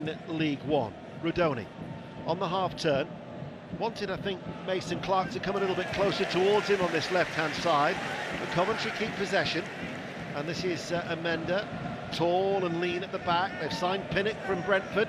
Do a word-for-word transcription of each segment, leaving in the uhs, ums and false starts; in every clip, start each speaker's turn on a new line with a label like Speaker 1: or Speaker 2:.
Speaker 1: League One. Rudoni on the half turn. Wanted, I think, Mason Clark to come a little bit closer towards him on this left-hand side. But Coventry keep possession. And this is uh, Amenda, tall and lean at the back. They've signed Pinnock from Brentford.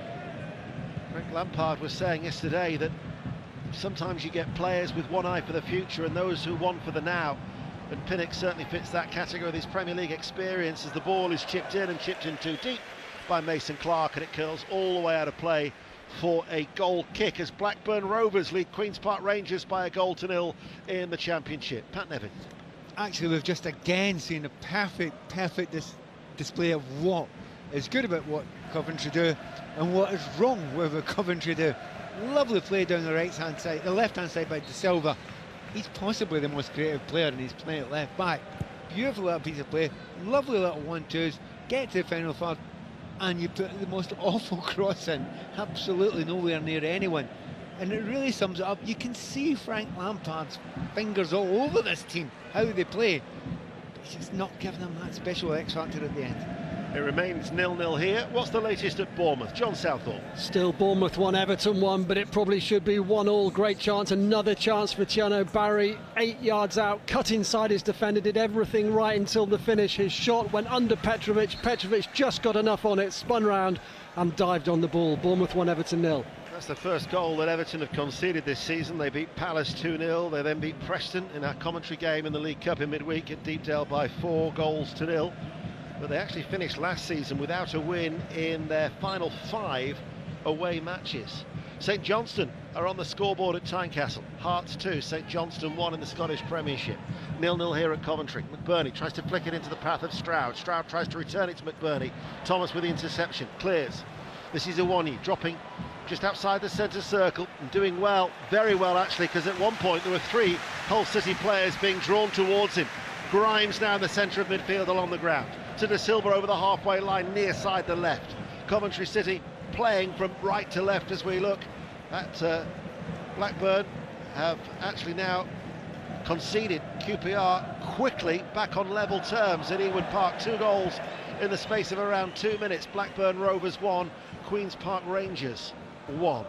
Speaker 1: Frank Lampard was saying yesterday that sometimes you get players with one eye for the future and those who want for the now. And Pinnock certainly fits that category with his Premier League experience, as the ball is chipped in and chipped in too deep by Mason Clark, and it curls all the way out of play for a goal kick as Blackburn Rovers lead Queen's Park Rangers by a goal to nil in the Championship. Pat Nevin.
Speaker 2: Actually, we've just again seen a perfect, perfect dis display of what is good about what Coventry do and what is wrong with what Coventry do. Lovely play down the right-hand side, the left-hand side by De Silva. He's possibly the most creative player, and he's playing it left back. Beautiful little piece of play, lovely little one-twos, get to the final third, and you put the most awful cross in, absolutely nowhere near anyone. And it really sums it up. You can see Frank Lampard's fingers all over this team, how they play, but he's just not giving them that special X factor at the end.
Speaker 1: It remains nil nil here. What's the latest at Bournemouth? John Southall.
Speaker 3: Still Bournemouth one, Everton one, but it probably should be one all. Great chance, another chance for Tiano Barry. Eight yards out, cut inside his defender, did everything right until the finish. His shot went under Petrovic. Petrovic just got enough on it, spun round and dived on the ball. Bournemouth one, Everton nil.
Speaker 1: That's the first goal that Everton have conceded this season. They beat Palace two nil. They then beat Preston in our commentary game in the League Cup in midweek at Deepdale by four goals to nil. But they actually finished last season without a win in their final five away matches. St Johnstone are on the scoreboard at Tynecastle. Hearts two, St Johnstone one in the Scottish Premiership. nil nil here at Coventry. McBurney tries to flick it into the path of Stroud. Stroud tries to return it to McBurney. Thomas with the interception, clears. This is Iwonyi dropping just outside the centre circle and doing well, very well actually, because at one point there were three Hull City players being drawn towards him. Grimes now in the centre of midfield along the ground. To De Silva over the halfway line, near side the left. Coventry City playing from right to left as we look at uh, Blackburn have actually now conceded. Q P R quickly back on level terms at Ewood Park. Two goals in the space of around two minutes. Blackburn Rovers one, Queen's Park Rangers one.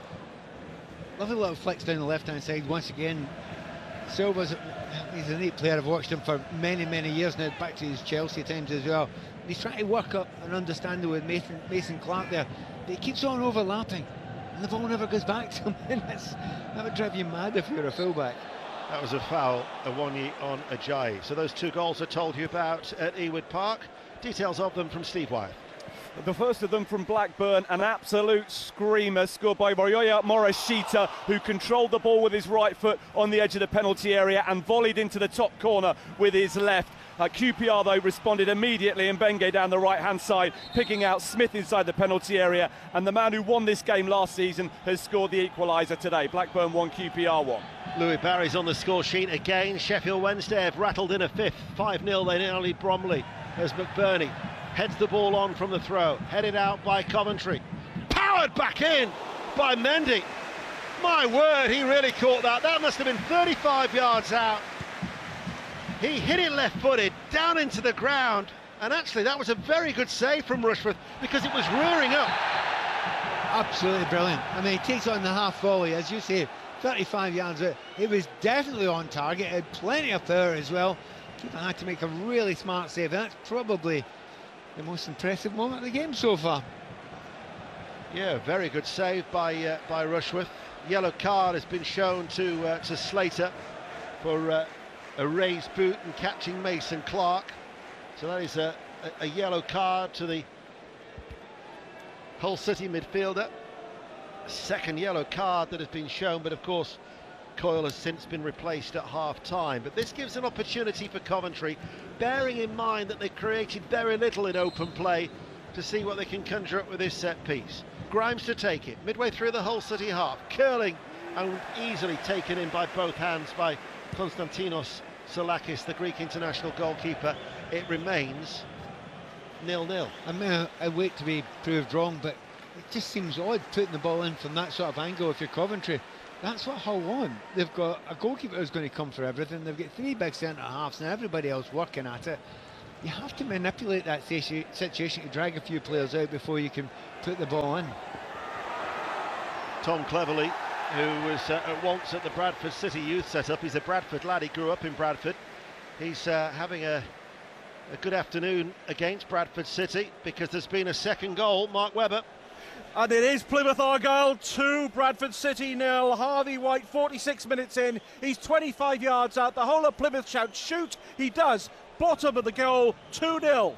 Speaker 2: Lovely little flicks down the left-hand side once again. Silva's, he's a neat player. I've watched him for many, many years now, back to his Chelsea times as well. He's trying to work up an understanding with Mason, Mason Clark there, but he keeps on overlapping, and the ball never goes back to him. That's, that would drive you mad if you're a fullback.
Speaker 1: That was a foul, Iwonyi on Ajayi. So those two goals I told you about at Ewood Park. Details of them from Steve Wyeth.
Speaker 4: The first of them from Blackburn, an absolute screamer, scored by Ryoya Morishita, who controlled the ball with his right foot on the edge of the penalty area and volleyed into the top corner with his left. Uh, Q P R, though, responded immediately, and Benge down the right-hand side, picking out Smith inside the penalty area, and the man who won this game last season has scored the equaliser today. Blackburn one, Q P R one.
Speaker 1: Louis Barry's on the score sheet again. Sheffield Wednesday have rattled in a fifth. five nil, they now lead Bromley as McBurney heads the ball on from the throw, headed out by Coventry, powered back in by Mendy. My word, he really caught that. That must have been thirty-five yards out. He hit it left-footed down into the ground, and actually that was a very good save from Rushworth because it was rearing up.
Speaker 2: Absolutely brilliant. I mean, he takes on the half volley, as you say, thirty-five yards out. It was definitely on target, it had plenty of power as well. Keeper had to make a really smart save. That's probably the most impressive moment of the game so far.
Speaker 1: Yeah, very good save by uh, by Rushworth. Yellow card has been shown to uh, to Slater for uh, a raised boot and catching Mason Clark. So that is a, a, a yellow card to the Hull City midfielder. A second yellow card that has been shown, but of course Coyle has since been replaced at half-time. But this gives an opportunity for Coventry, bearing in mind that they created very little in open play, to see what they can conjure up with this set piece. Grimes to take it, midway through the Hull City half, curling and easily taken in by both hands by Konstantinos Salakis, the Greek international goalkeeper. It remains nil nil.
Speaker 2: I mean, I wait to be proved wrong, but it just seems odd putting the ball in from that sort of angle if you're Coventry. That's what Hull want. They've got a goalkeeper who's going to come for everything. They've got three big centre halves and everybody else working at it. you have to manipulate that situation to drag a few players out before you can put the ball in.
Speaker 1: Tom Cleverley, who was uh, at once at the Bradford City youth setup. He's a Bradford lad, he grew up in Bradford. He's uh, having a, a good afternoon against Bradford City because there's been a second goal. Mark Webber.
Speaker 5: And it is Plymouth Argyle two, Bradford City nil. Harvey White, forty-six minutes in, he's twenty-five yards out. The whole of Plymouth shout shoot, he does. Bottom of the goal, two nil.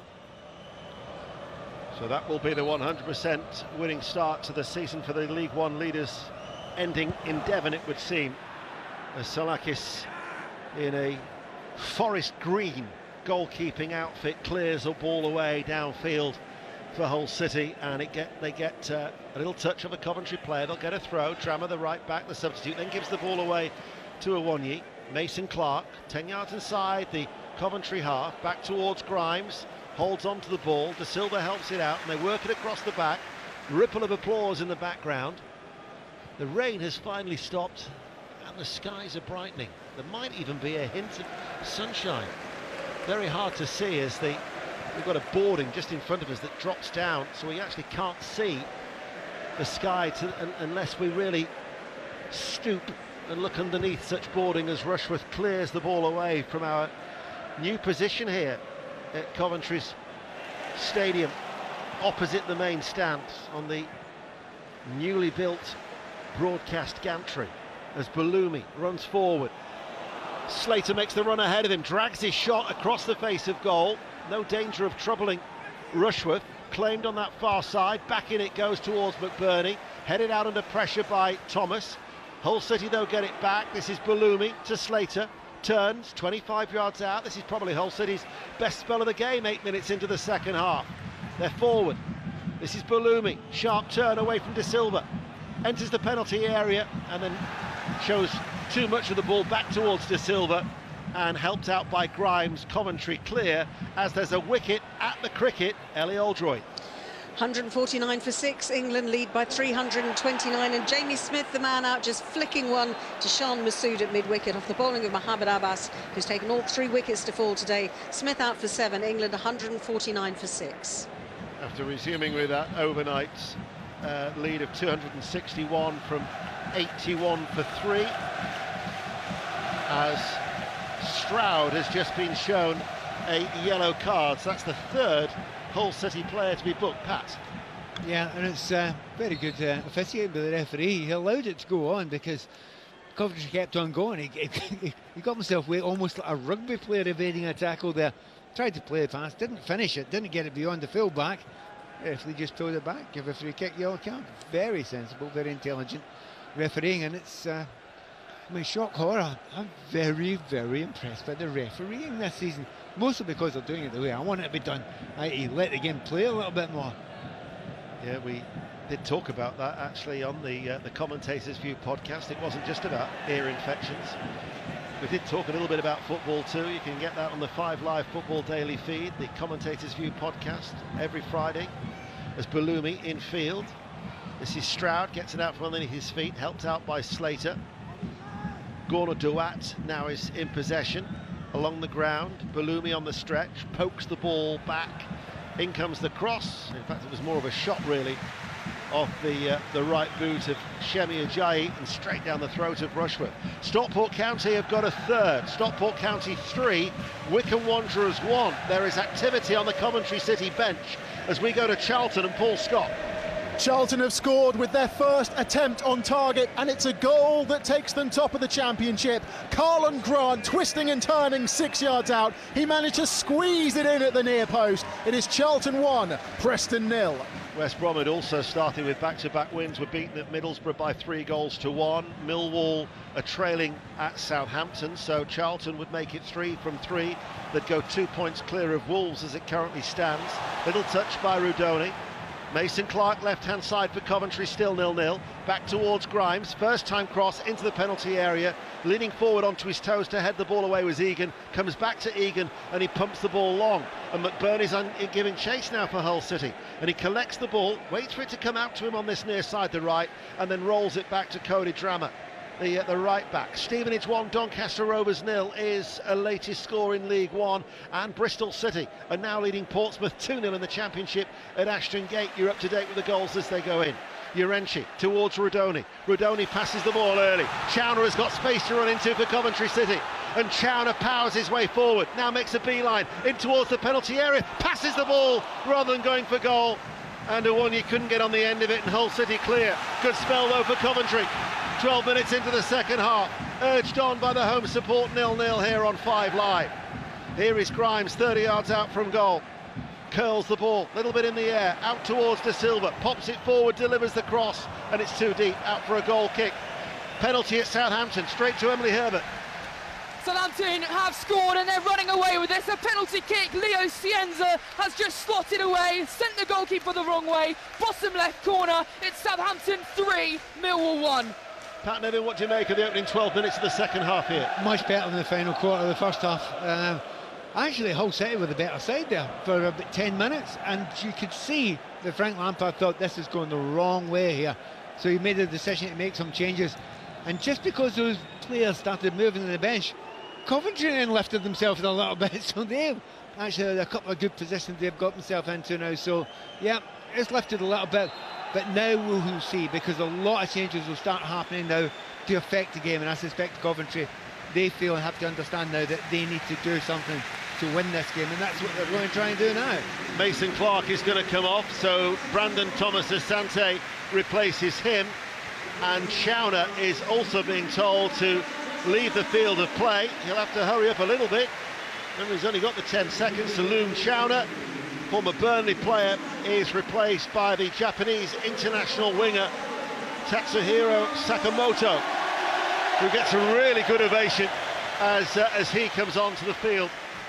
Speaker 1: So that will be the one hundred percent winning start to the season for the League One leaders, ending in Devon, it would seem, as Salakis, in a forest green goalkeeping outfit, clears a ball away downfield for Hull City, and it get they get uh, a little touch of a Coventry player. They'll get a throw. Drammer, the right back, the substitute, then gives the ball away to Awoniyi. Mason Clark, ten yards inside the Coventry half, back towards Grimes, holds on to the ball. De Silva helps it out, and they work it across the back. Ripple of applause in the background. The rain has finally stopped, and the skies are brightening. There might even be a hint of sunshine. Very hard to see as the we've got a boarding just in front of us that drops down, so we actually can't see the sky to, un, unless we really stoop and look underneath such boarding as Rushworth clears the ball away from our new position here at Coventry's stadium, opposite the main stand on the newly built broadcast gantry, as Balumi runs forward. Slater makes the run ahead of him, drags his shot across the face of goal. No danger of troubling Rushworth. Claimed on that far side. Back in it goes towards McBurney. Headed out under pressure by Thomas. Hull City, though, get it back. This is Balumi to Slater. Turns, twenty-five yards out. This is probably Hull City's best spell of the game, eight minutes into the second half. They're forward. This is Balumi. Sharp turn away from De Silva. Enters the penalty area and then shows too much of the ball back towards De Silva, and helped out by Grimes. Coventry clear as there's a wicket at the cricket. Ellie Oldroyd.
Speaker 6: one hundred forty-nine for six, England lead by three hundred twenty-nine, and Jamie Smith, the man out, just flicking one to Shan Masood at mid-wicket off the bowling of Mohamed Abbas, who's taken all three wickets to fall today. Smith out for seven, England one hundred forty-nine for six.
Speaker 1: After resuming with that overnight uh, lead of two hundred sixty-one from eighty-one for three, as Stroud has just been shown a yellow card. So that's the third Hull City player to be booked. Pat.
Speaker 2: Yeah, and it's uh, very good uh, officiating by the referee. He allowed it to go on because Coventry kept on going. He, he, he got himself way almost like a rugby player evading a tackle there. Tried to play it fast, didn't finish it, didn't get it beyond the full back. Referee just pulled it back, give a free kick, yellow card. Very sensible, very intelligent refereeing, and it's uh, I mean, shock horror. I'm very, very impressed by the refereeing this season, mostly because they're doing it the way I want it to be done, that is, let the game play a little bit more.
Speaker 1: Yeah, we did talk about that actually on the uh, the Commentators View podcast. It wasn't just about ear infections. We did talk a little bit about football too. You can get that on the Five Live Football Daily feed, the Commentators View podcast, every Friday. As Balumi in field. This is Stroud, gets it out from underneath his feet, helped out by Slater. Gorna Duat now is in possession along the ground. Balumi on the stretch, pokes the ball back. In comes the cross. In fact, it was more of a shot really off the uh, the right boot of Shemi Ajayi and straight down the throat of Rushworth. Stockport County have got a third. Stockport County three, Wycombe Wanderers one. There is activity on the Coventry City bench as we go to Charlton and Paul Scott.
Speaker 7: Charlton have scored with their first attempt on target, and it's a goal that takes them top of the championship. Carlon Grant twisting and turning six yards out. He managed to squeeze it in at the near post. It is Charlton one, Preston nil.
Speaker 1: West Brom had also started with back-to-back wins, were beaten at Middlesbrough by three goals to one. Millwall are trailing at Southampton, so Charlton would make it three from three. They'd go two points clear of Wolves as it currently stands. Little touch by Rudoni. Mason Clark left-hand side for Coventry, still nil nil. Back towards Grimes, first time cross into the penalty area, leaning forward onto his toes to head the ball away was Egan. Comes back to Egan and he pumps the ball long, and McBurney's un- giving chase now for Hull City, and he collects the ball, waits for it to come out to him on this near side, the right, and then rolls it back to Cody Drammer. the, uh, the right back. Stevenage one, Doncaster Rovers nil is a latest score in League One, and Bristol City are now leading Portsmouth two nil in the Championship at Ashton Gate. You're up to date with the goals as they go in. Urenchi towards Rodoni. Rodoni passes the ball early. Chowner has got space to run into for Coventry City, and Chowner powers his way forward, now makes a beeline in towards the penalty area, passes the ball rather than going for goal, and Awoniyi couldn't get on the end of it, and Hull City clear. Good spell though for Coventry. twelve minutes into the second half, urged on by the home support. Nil nil here on Five Live. Here is Grimes, thirty yards out from goal. Curls the ball, little bit in the air, out towards De Silva, pops it forward, delivers the cross, and it's too deep, out for a goal kick. Penalty at Southampton, straight to Emily Herbert.
Speaker 8: Southampton have scored and they're running away with this. A penalty kick. Leo Cienza has just slotted away, sent the goalkeeper the wrong way. Bottom left corner. It's Southampton three, Millwall one.
Speaker 1: Pat Nevin, what do you make of the opening twelve minutes of the second half here?
Speaker 2: Much better than the final quarter of the first half. Um, actually, Hull City were the better side there for about ten minutes, and you could see that Frank Lampard thought this is going the wrong way here. So he made the decision to make some changes. And just because those players started moving on the bench, Coventry then lifted themselves a little bit, so they've actually had a couple of good positions they've got themselves into now. So, yeah, it's lifted a little bit, but now we'll see, because a lot of changes will start happening now to affect the game, and I suspect Coventry, they feel and have to understand now that they need to do something to win this game, and that's what they're going to try and do now.
Speaker 1: Mason Clark is going to come off, so Brandon Thomas Asante replaces him, and Chowner is also being told to leave the field of play. He'll have to hurry up a little bit. Remember, he's only got the ten seconds. Saloon Chowner, former Burnley player, is replaced by the Japanese international winger Tatsuhiro Sakamoto, who gets a really good ovation as uh, as he comes onto the field.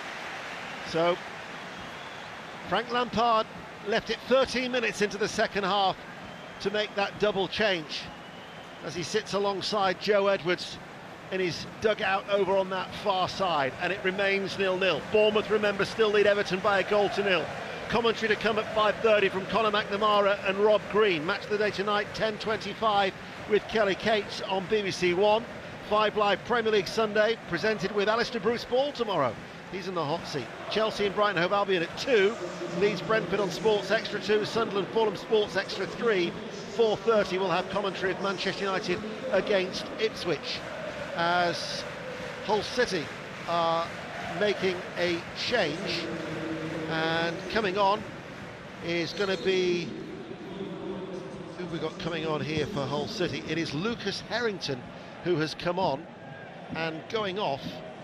Speaker 1: So Frank Lampard left it thirteen minutes into the second half to make that double change, as he sits alongside Joe Edwards in his dugout over on that far side, and it remains nil nil. Bournemouth, remember, still lead Everton by a goal to nil. Commentary to come at five thirty from Conor McNamara and Rob Green. Match of the day tonight, ten twenty-five, with Kelly Cates on B B C One. Five Live Premier League Sunday, presented with Alistair Bruce Ball tomorrow. He's in the hot seat. Chelsea and Brighton Hove Albion at two. Leeds Brentford on Sports Extra two. Sunderland Fulham Sports Extra three. four thirty we'll have commentary of Manchester United against Ipswich, as Hull City are making a change, and coming on is going to be, who have we got coming on here for Hull City? It is Lucas Harrington who has come on, and going off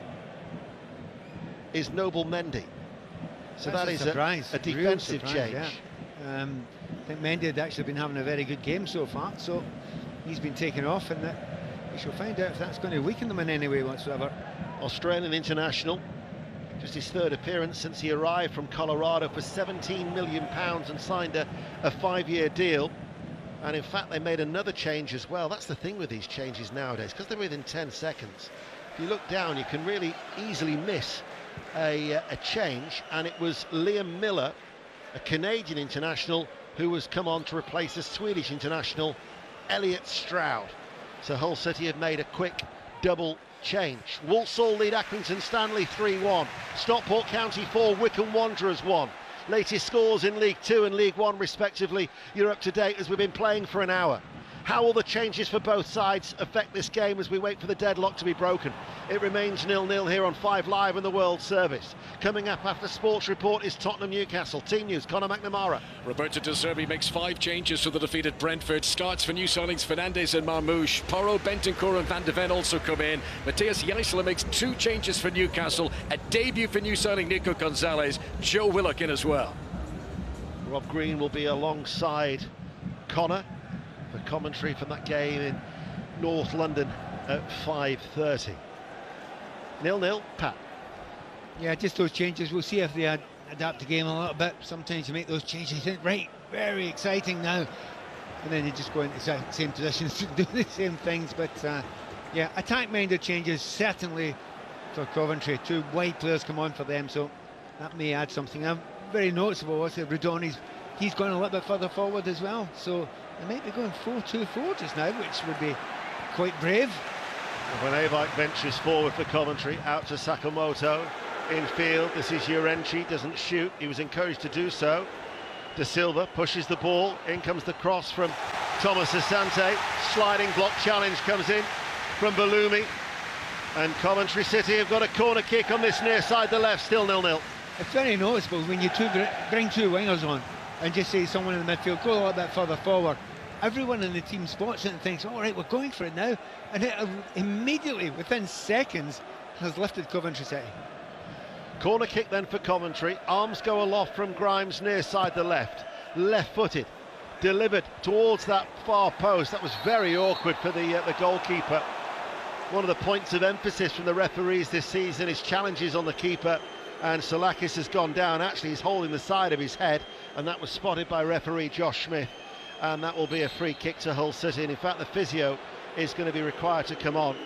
Speaker 1: is Noble Mendy. So
Speaker 2: That's
Speaker 1: that
Speaker 2: a
Speaker 1: is
Speaker 2: surprise,
Speaker 1: a, a defensive
Speaker 2: surprise,
Speaker 1: change.
Speaker 2: Yeah. Um, I think Mendy had actually been having a very good game so far, so he's been taken off, and that we shall find out if that's going to weaken them in any way whatsoever.
Speaker 1: Australian international, just his third appearance since he arrived from Colorado for seventeen million pounds and signed a, a five-year deal. And in fact, they made another change as well. That's the thing with these changes nowadays, because they're within ten seconds. If you look down, you can really easily miss a, a change, and it was Liam Miller, a Canadian international, who has come on to replace a Swedish international, Elliot Stroud. So Hull City have made a quick double change. Walsall lead Accrington Stanley three one. Stockport County four, Wycombe Wanderers one. Latest scores in League Two and League One respectively. You're up to date as we've been playing for an hour. How will the changes for both sides affect this game as we wait for the deadlock to be broken? It remains nil nil here on Five Live and the World Service. Coming up after Sports Report is Tottenham Newcastle. Team News, Conor McNamara.
Speaker 9: Roberto De Zerbi makes five changes for the defeated Brentford. Starts for new signings Fernandes and Marmoush. Porro, Bentancur and Van de Ven also come in. Matthias Jijsela makes two changes for Newcastle. A debut for new signing Nico Gonzalez. Joe Willock in as well.
Speaker 1: Rob Green will be alongside Conor for commentary from that game in North London at five thirty. nil nil, Pat.
Speaker 2: Yeah, just those changes. We'll see if they ad adapt the game a little bit. Sometimes you make those changes, you think, right, very exciting now, and then you just go into the same positions to do the same things. But uh, yeah, attack-minded changes certainly for Coventry. Two wide players come on for them, so that may add something. Now, very noticeable was that Rodoni's, he's gone a little bit further forward as well, so they might be going four two four just now, which would be quite brave.
Speaker 1: When Avike ventures forward for Coventry, out to Sakamoto, infield, this is Urenchi, doesn't shoot, he was encouraged to do so. De Silva pushes the ball, in comes the cross from Thomas Asante, sliding block challenge comes in from Balumi, and Coventry City have got a corner kick on this near side, the left, still nil nil.
Speaker 2: It's very noticeable when you two bring two wingers on and just say someone in the midfield, go a little bit further forward. Everyone in the team spots it and thinks, all right, we're going for it now. And it immediately, within seconds, has lifted Coventry City.
Speaker 1: Corner kick then for Coventry. Arms go aloft from Grimes near side the left. Left-footed. Delivered towards that far post. That was very awkward for the, uh, the goalkeeper. One of the points of emphasis from the referees this season is challenges on the keeper. And Salakis has gone down. Actually, he's holding the side of his head. And that was spotted by referee Josh Smith. And that will be a free kick to Hull City. And in fact, the physio is going to be required to come on.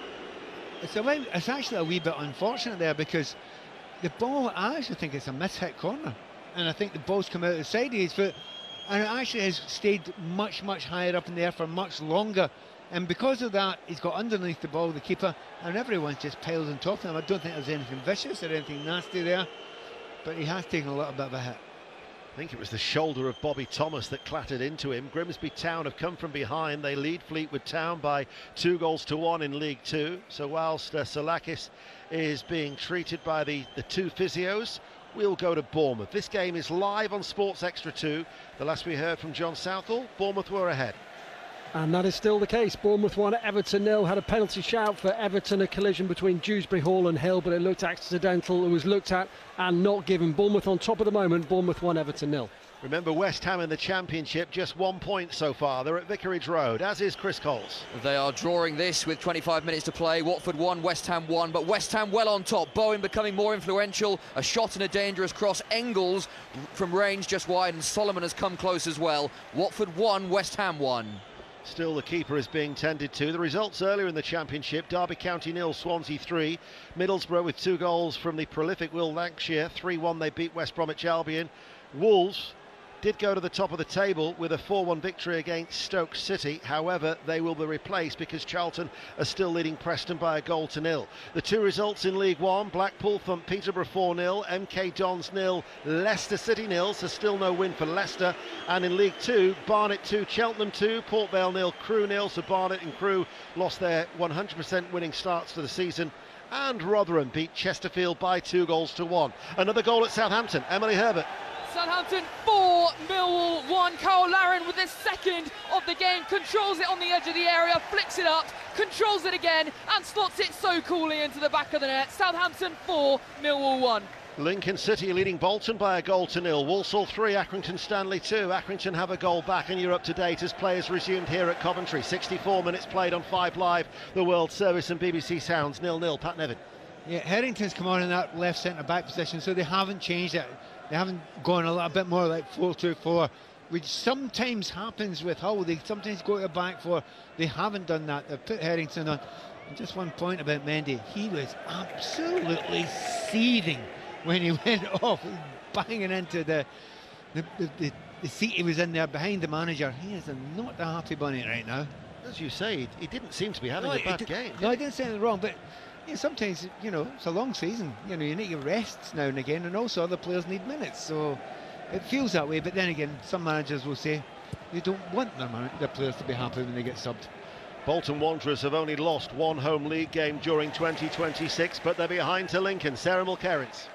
Speaker 2: It's, a, it's actually a wee bit unfortunate there because the ball, I actually think it's a miss-hit corner. And I think the ball's come out of the side of his foot. And it actually has stayed much, much higher up in the air for much longer. And because of that, he's got underneath the ball, the keeper, and everyone's just piled on top of him. I don't think there's anything vicious or anything nasty there. But he has taken a little bit of a hit.
Speaker 1: I think it was the shoulder of Bobby Thomas that clattered into him. Grimsby Town have come from behind. They lead Fleetwood Town by two goals to one in League Two. So whilst uh, Salakis is being treated by the, the two physios, we'll go to Bournemouth. This game is live on Sports Extra two. The last we heard from John Southall, Bournemouth were ahead.
Speaker 3: And that is still the case. Bournemouth won, Everton nil. Had a penalty shout for Everton, a collision between Dewsbury Hall and Hill, but it looked accidental. It was looked at and not given. Bournemouth on top of the moment. Bournemouth won, Everton nil.
Speaker 1: Remember, West Ham in the Championship, just one point so far. They're at Vicarage Road, as is Chris Coles.
Speaker 10: They are drawing this with twenty-five minutes to play. Watford won, West Ham won, but West Ham well on top. Bowen becoming more influential. A shot and a dangerous cross. Engels from range just wide, and Solomon has come close as well. Watford won, West Ham won.
Speaker 1: Still the keeper is being tended to. The results earlier in the Championship: Derby County nil, Swansea three. Middlesbrough with two goals from the prolific Will Lancashire. three one they beat West Bromwich Albion. Wolves did go to the top of the table with a four one victory against Stoke City. However, they will be replaced because Charlton are still leading Preston by a goal to nil. The two results in League One: Blackpool thumped Peterborough four nil, M K Dons nil, Leicester City nil, so still no win for Leicester. And in League Two, Barnet two, Cheltenham two, Port Vale nil, Crewe nil, so Barnet and Crewe lost their one hundred percent winning starts to the season. And Rotherham beat Chesterfield by two goals to one. Another goal at Southampton, Emily Herbert.
Speaker 8: Southampton four, Millwall one. Carl Larin with his second of the game, controls it on the edge of the area, flicks it up, controls it again, and slots it so coolly into the back of the net. Southampton four, Millwall one.
Speaker 1: Lincoln City leading Bolton by a goal to nil. Walsall three, Accrington Stanley two. Accrington have a goal back, and you're up to date as players resumed here at Coventry. sixty-four minutes played on Five Live, the World Service and B B C Sounds. nil nil, Pat Nevin.
Speaker 2: Yeah, Harrington's come on in that left centre-back position, so they haven't changed it. They haven't gone a little bit more like four two four, which sometimes happens with Hull. They sometimes go to the back four. They haven't done that. They've put Harrington on. And just one point about Mendy. He was absolutely seething when he went off, banging into the the, the, the the seat he was in there behind the manager. He is a, not a happy bunny right now.
Speaker 1: As you say, he, he didn't seem to be having
Speaker 2: no,
Speaker 1: a bad
Speaker 2: did,
Speaker 1: game.
Speaker 2: No, I didn't say anything wrong, but yeah, sometimes, you know, it's a long season. You know, you need your rests now and again, and also other players need minutes. So it feels that way. But then again, some managers will say you don't want their, man- their players to be happy when they get subbed.
Speaker 1: Bolton Wanderers have only lost one home league game during twenty twenty-six, but they're behind to Lincoln. Sarah Mulkerrins.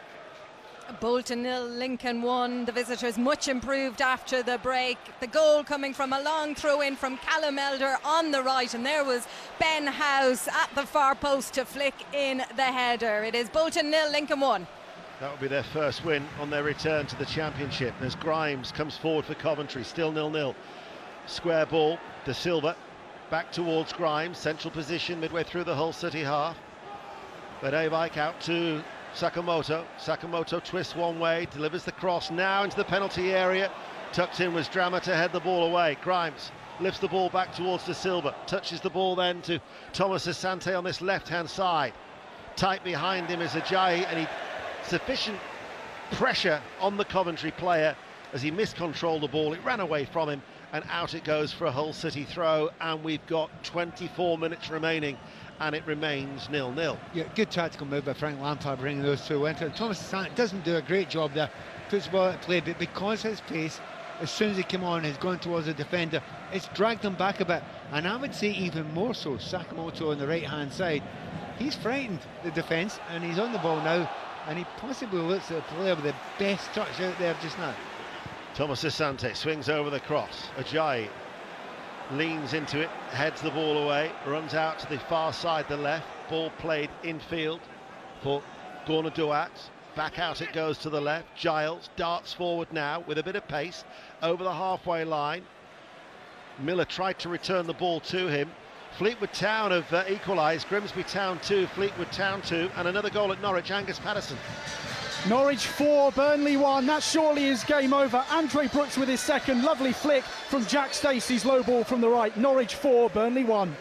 Speaker 11: Bolton nil, Lincoln one. The visitors much improved after the break. The goal coming from a long throw-in from Callum Elder on the right, and there was Ben House at the far post to flick in the header. It is Bolton nil, Lincoln one.
Speaker 1: That will be their first win on their return to the Championship. As Grimes comes forward for Coventry, still nil nil. Square ball, De Silva back towards Grimes, central position midway through the Hull City half. But Avike out to Sakamoto. Sakamoto twists one way, delivers the cross now into the penalty area. Tucked in was Drama to head the ball away. Grimes lifts the ball back towards De Silva, touches the ball then to Thomas Asante on this left-hand side. Tight behind him is Ajayi, and he sufficient pressure on the Coventry player as he miscontrolled the ball. It ran away from him, and out it goes for a Hull City throw, and we've got twenty-four minutes remaining. and it remains nil nil.
Speaker 2: Yeah, good tactical move by Frank Lampard bringing those two into it. Thomas Asante doesn't do a great job there, puts the ball at play, but because his pace, as soon as he came on, has gone towards the defender, it's dragged him back a bit. And I would say even more so, Sakamoto on the right-hand side, he's frightened the defence, and he's on the ball now, and he possibly looks at the player with the best touch out there just now.
Speaker 1: Thomas Asante swings over the cross. Ajayi leans into it, heads the ball away, runs out to the far side, the left. Ball played infield for Gorna Duat. Back out it goes to the left. Giles darts forward now with a bit of pace over the halfway line. Miller tried to return the ball to him. Fleetwood Town have uh, equalised. Grimsby Town two, Fleetwood Town two, and another goal at Norwich. Angus Patterson.
Speaker 5: Norwich four, Burnley one. That surely is game over. Andre Brooks with his second. Lovely flick from Jack Stacey's low ball from the right. Norwich four, Burnley one.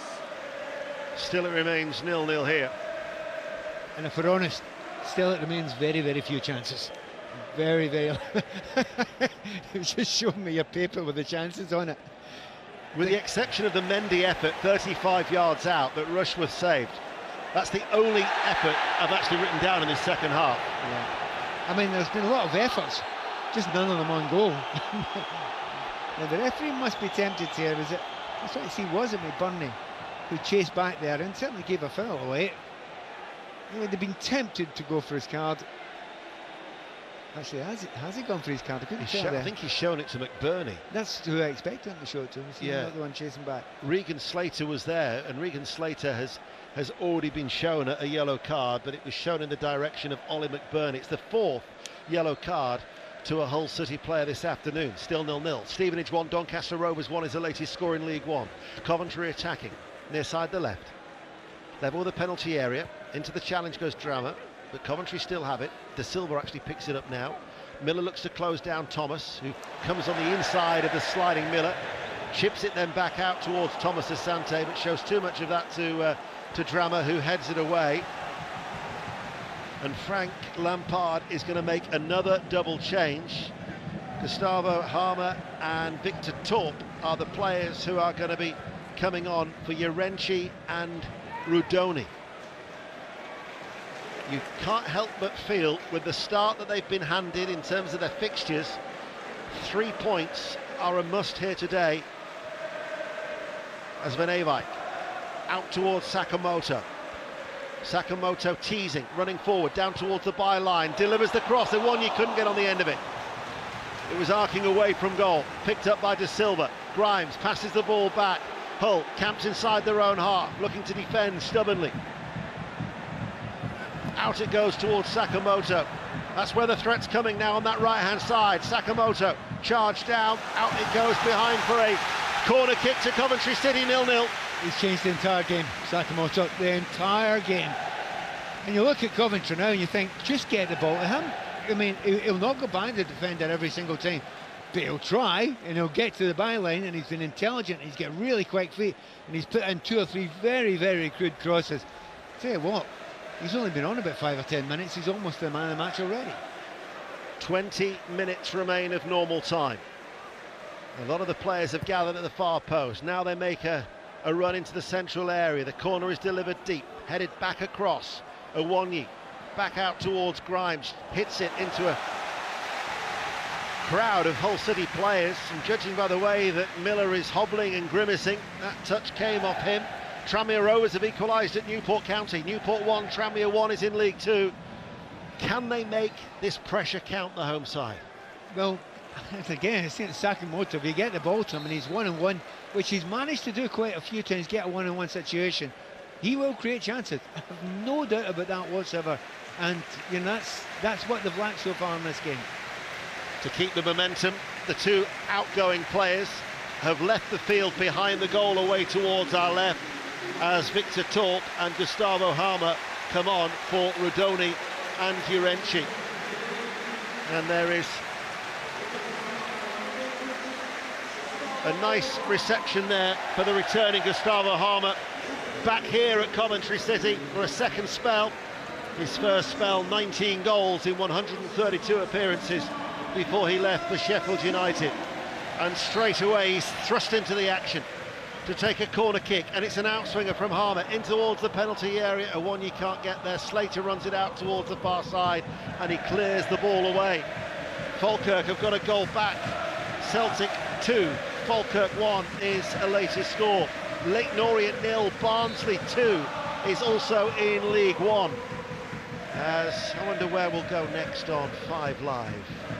Speaker 1: Still it remains nil nil here.
Speaker 2: And if we're honest, still it remains very, very few chances. Very, very... Just show me your paper with the chances on it.
Speaker 1: With the exception of the Mendy effort, thirty-five yards out, that Rushworth saved. That's the only effort I've actually written down in this second half.
Speaker 2: Yeah. I mean, there's been a lot of efforts, just none of them on goal. Now, the referee must be tempted here, is it? That's what I see, was it McBurney who chased back there and certainly gave a foul away. You know, they've been tempted to go for his card. Actually, has he, has he gone for his card? I couldn't tell
Speaker 1: I think he's shown it to McBurney.
Speaker 2: That's who I expected him to show it to. He's
Speaker 1: yeah.
Speaker 2: not the one chasing back.
Speaker 1: Regan Slater was there, and Regan Slater has has already been shown a, a yellow card, but it was shown in the direction of Ollie McBurney. It's the fourth yellow card to a Hull City player this afternoon. Still nil nil. Stevenage one, Doncaster Rovers one is the latest score in League One. Coventry attacking near side the left. Level with the penalty area. Into the challenge goes Drama, but Coventry still have it. De Silva actually picks it up now. Miller looks to close down Thomas, who comes on the inside of the sliding Miller. Chips it then back out towards Thomas Asante, but shows too much of that to uh, to Drama, who heads it away. And Frank Lampard is going to make another double change. Gustavo Harmer and Victor Torp are the players who are going to be coming on for Yerenchi and Rudoni. You can't help but feel, with the start that they've been handed in terms of their fixtures, three points are a must here today. As Van Ewijk out towards Sakamoto. Sakamoto teasing, running forward, down towards the byline, delivers the cross, and one you couldn't get on the end of it. It was arcing away from goal, picked up by De Silva. Grimes passes the ball back. Hull camps inside their own half, looking to defend stubbornly. Out it goes towards Sakamoto. That's where the threat's coming now on that right-hand side. Sakamoto charged down, out it goes behind for a corner kick to Coventry City, nil nil.
Speaker 2: He's changed the entire game, Sakamoto, the entire game. And you look at Coventry now and you think, just get the ball to him. I mean, he'll not go by the defender every single time, but he'll try, and he'll get to the byline, and he's been intelligent, he's got really quick feet, and he's put in two or three very, very crude crosses. Tell you what, he's only been on about five or ten minutes, he's almost the man of the match already.
Speaker 1: twenty minutes remain of normal time. A lot of the players have gathered at the far post. Now they make a, a run into the central area. The corner is delivered deep, headed back across. Awonyi back out towards Grimes, hits it into a crowd of Hull City players, and judging by the way that Miller is hobbling and grimacing, that touch came off him. Tranmere Rovers have equalised at Newport County. Newport one, Tranmere one is in League Two. Can they make this pressure count the home side?
Speaker 2: Well, again, it's Sakamoto. If you get the ball to him and he's one and one, which he's managed to do quite a few times, get a one and one situation, he will create chances. I have no doubt about that whatsoever. And you know, that's that's what they've lacked so far in this game.
Speaker 1: To keep the momentum, the two outgoing players have left the field behind the goal away towards our left, as Victor Torp and Gustavo Harmer come on for Rudoni and Yerenchi. And there is a nice reception there for the returning Gustavo Harmer, back here at Coventry City for a second spell. His first spell, nineteen goals in one hundred thirty-two appearances before he left for Sheffield United. And straight away he's thrust into the action. to take a corner kick, and it's an outswinger from Harmer in towards the penalty area, a one you can't get there. Slater runs it out towards the far side and he clears the ball away. Falkirk have got a goal back. Celtic two, Falkirk one is a latest score. Leyton Orient nil, Barnsley two is also in League One. As I wonder where we'll go next on Five Live.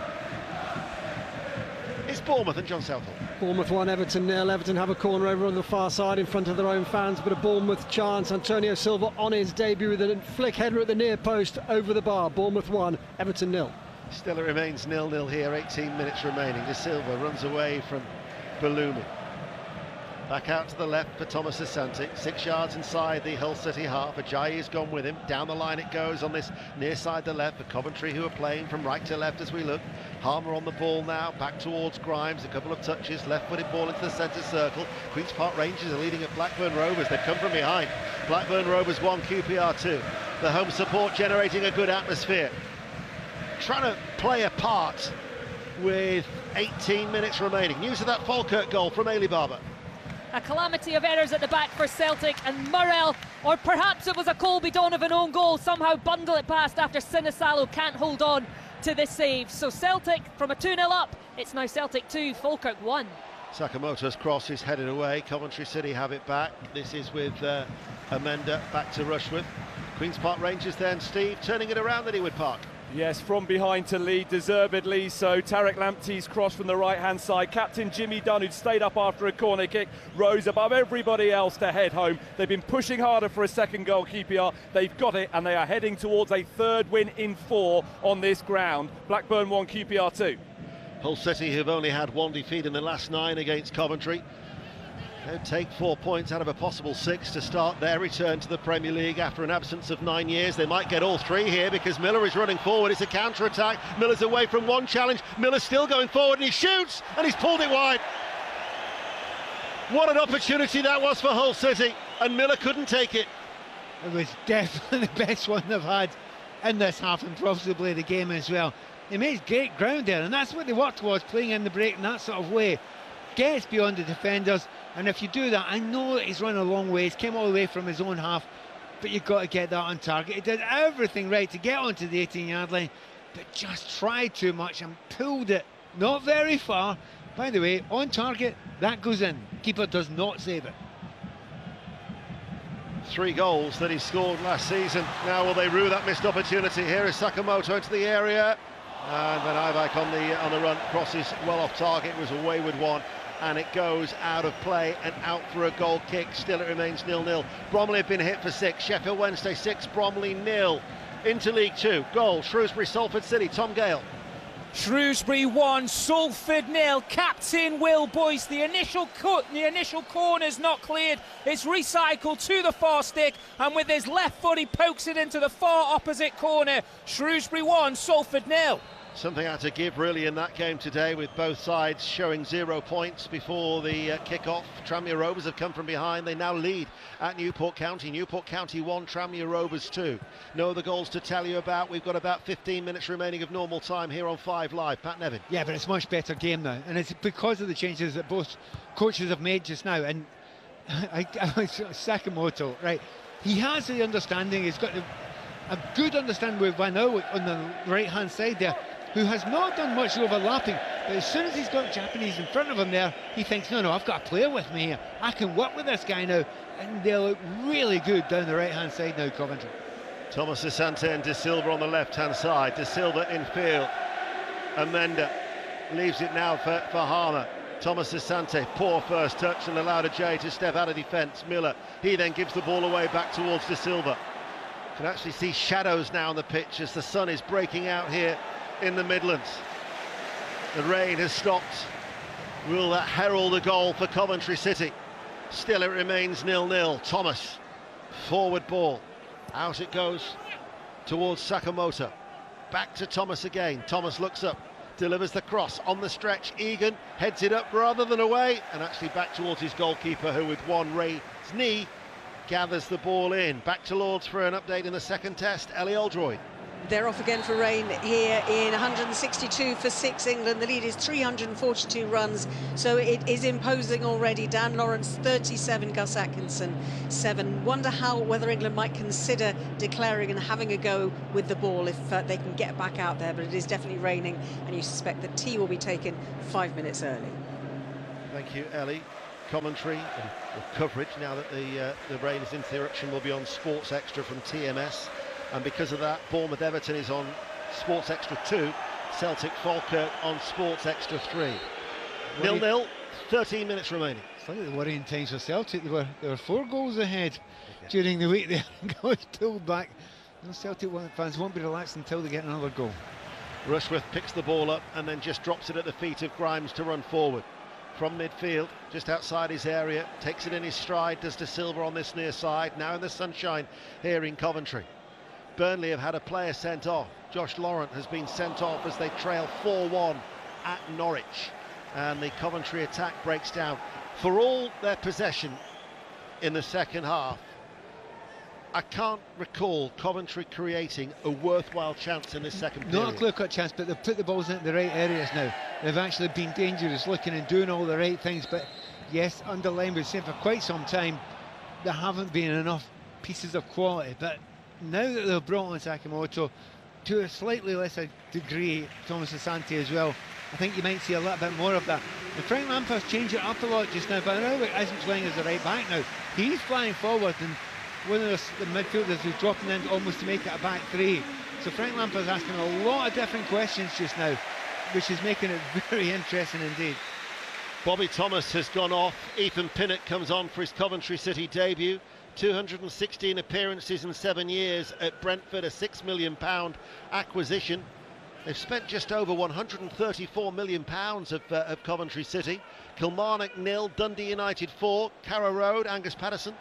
Speaker 1: It's Bournemouth and John Southall.
Speaker 3: Bournemouth one, Everton nil. Everton have a corner over on the far side in front of their own fans, but a Bournemouth chance. Antonio Silva on his debut with a flick header at the near post over the bar. Bournemouth one, Everton nil.
Speaker 1: Still it remains nil nil here, eighteen minutes remaining. De Silva runs away from Balumi. Back out to the left for Thomas Asante, six yards inside the Hull City half. Ajayi has gone with him. Down the line it goes on this near side the left for Coventry, who are playing from right to left as we look. Harmer on the ball now, back towards Grimes, a couple of touches, left-footed ball into the centre circle. Queen's Park Rangers are leading at Blackburn Rovers. They've come from behind. Blackburn Rovers one, Q P R two. The home support generating a good atmosphere. Trying to play a part with eighteen minutes remaining. News of that Falkirk goal from Ailey Barber.
Speaker 12: A calamity of errors at the back for Celtic, and Murrell, or perhaps it was a Colby Donovan own goal, somehow bundle it past after Sinisalo can't hold on to this save. So Celtic from a two nil up, it's now Celtic two, Falkirk one.
Speaker 1: Sakamoto's cross is headed away. Coventry City have it back. This is with uh, Amenda back to Rushworth. Queen's Park Rangers then, Steve, turning it around at Ewood Park.
Speaker 4: Yes, from behind to lead, deservedly so. Tarek Lamptey's cross from the right-hand side. Captain Jimmy Dunn, who'd stayed up after a corner kick, rose above everybody else to head home. They've been pushing harder for a second goal, Q P R. They've got it, and they are heading towards a third win in four on this ground. Blackburn one, Q P R two.
Speaker 1: Hull City, who've only had one defeat in the last nine against Coventry. They'll take four points out of a possible six to start their return to the Premier League after an absence of nine years. They might get all three here because Miller is running forward. It's a counter-attack. Miller's away from one challenge. Miller's still going forward and he shoots and he's pulled it wide. What an opportunity that was for Hull City, and Miller couldn't take it.
Speaker 2: It was definitely the best one they've had in this half and possibly the game as well. They made great ground there, and that's what they worked towards, playing in the break in that sort of way. Gets beyond the defenders, and if you do that, I know that he's run a long way, he's came all the way from his own half, but you've got to get that on target. He did everything right to get onto the eighteen yard line, but just tried too much and pulled it not very far. By the way, on target, that goes in. Keeper does not save it.
Speaker 1: Three goals that he scored last season. Now will they rue that missed opportunity? Here is Sakamoto into the area, and Van Ivak on the on the run, crosses well off target. It was a wayward one, and it goes out of play and out for a goal kick. Still it remains nil nil. Bromley have been hit for six. Sheffield Wednesday six, Bromley nil. Into League Two. Goal, Shrewsbury, Salford City. Tom Gale.
Speaker 13: Shrewsbury one, Salford nil. Captain Will Boyce. The initial cut, the initial corner's not cleared. It's recycled to the far stick, and with his left foot he pokes it into the far opposite corner. Shrewsbury one, Salford nil.
Speaker 1: Something had to give really in that game today, with both sides showing zero points before the uh, kick-off. Tranmere Rovers have come from behind. They now lead at Newport County. Newport County one, Tranmere Rovers two. No other goals to tell you about. We've got about fifteen minutes remaining of normal time here on Five Live. Pat Nevin.
Speaker 2: Yeah, but it's a much better game now, and it's because of the changes that both coaches have made just now. And I, I, Sakamoto, right, he has the understanding. He's got a, a good understanding with Van Owik on the right-hand side there, who has not done much overlapping, but as soon as he's got Japanese in front of him there, he thinks, no, no, I've got a player with me here. I can work with this guy now, and they look really good down the right-hand side now, Coventry.
Speaker 1: Thomas Asante and De Silva on the left-hand side. De Silva in field. Amenda leaves it now for, for Harmer. Thomas Asante, poor first touch and allowed Ajayi to step out of defence. Miller, he then gives the ball away back towards De Silva. Can actually see shadows now on the pitch as the sun is breaking out here in the Midlands. The rain has stopped. Will that herald a goal for Coventry City? Still it remains nil nil. Thomas, forward ball, out it goes towards Sakamoto, back to Thomas again. Thomas looks up, delivers the cross on the stretch. Egan heads it up rather than away, and actually back towards his goalkeeper, who with one raised knee gathers the ball in. Back to Lords for an update in the second test. Ellie Oldroyd.
Speaker 6: They're off again for rain here in one hundred sixty-two for six England. The lead is three hundred forty-two runs, so it is imposing already. Dan Lawrence thirty-seven, Gus Atkinson seven. Wonder how whether England might consider declaring and having a go with the ball if uh, they can get back out there, but it is definitely raining, and you suspect that tea will be taken five minutes early.
Speaker 1: Thank you, Ellie. Commentary and coverage now that the uh, the rain is interruption will be on Sports Extra from T M S. And because of that, Bournemouth Everton is on Sports Extra two, Celtic Falkirk on Sports Extra three. nil nil, thirteen minutes remaining.
Speaker 2: Slightly worrying times for Celtic. There were, there were four goals ahead during the week there. Got pulled back. No, Celtic fans won't be relaxed until they get another goal.
Speaker 1: Rushworth picks the ball up and then just drops it at the feet of Grimes to run forward. From midfield, just outside his area, takes it in his stride, does De Silva on this near side, now in the sunshine here in Coventry. Burnley have had a player sent off. Josh Laurent has been sent off as they trail four one at Norwich. And the Coventry attack breaks down. For all their possession in the second half, I can't recall Coventry creating a worthwhile chance in this second period.
Speaker 2: Not a clear-cut chance, but they've put the balls into the right areas now. They've actually been dangerous, looking and doing all the right things. But yes, underline, we've seen for quite some time, there haven't been enough pieces of quality. But now that they've brought on Sakamoto, to a slightly lesser degree, Thomas Asante as well, I think you might see a little bit more of that. And Frank Lampard's changed it up a lot just now, but now isn't playing as a right back now. He's flying forward, and one of the midfielders is dropping in almost to make it a back three. So Frank Lampard's asking a lot of different questions just now, which is making it very interesting indeed.
Speaker 1: Bobby Thomas has gone off. Ethan Pinnock comes on for his Coventry City debut. two hundred sixteen appearances in seven years at Brentford, a six million pound acquisition. They've spent just over one hundred thirty-four million pounds of, uh, of Coventry City. Kilmarnock nil, Dundee United four. Carrow Road, Angus Patterson.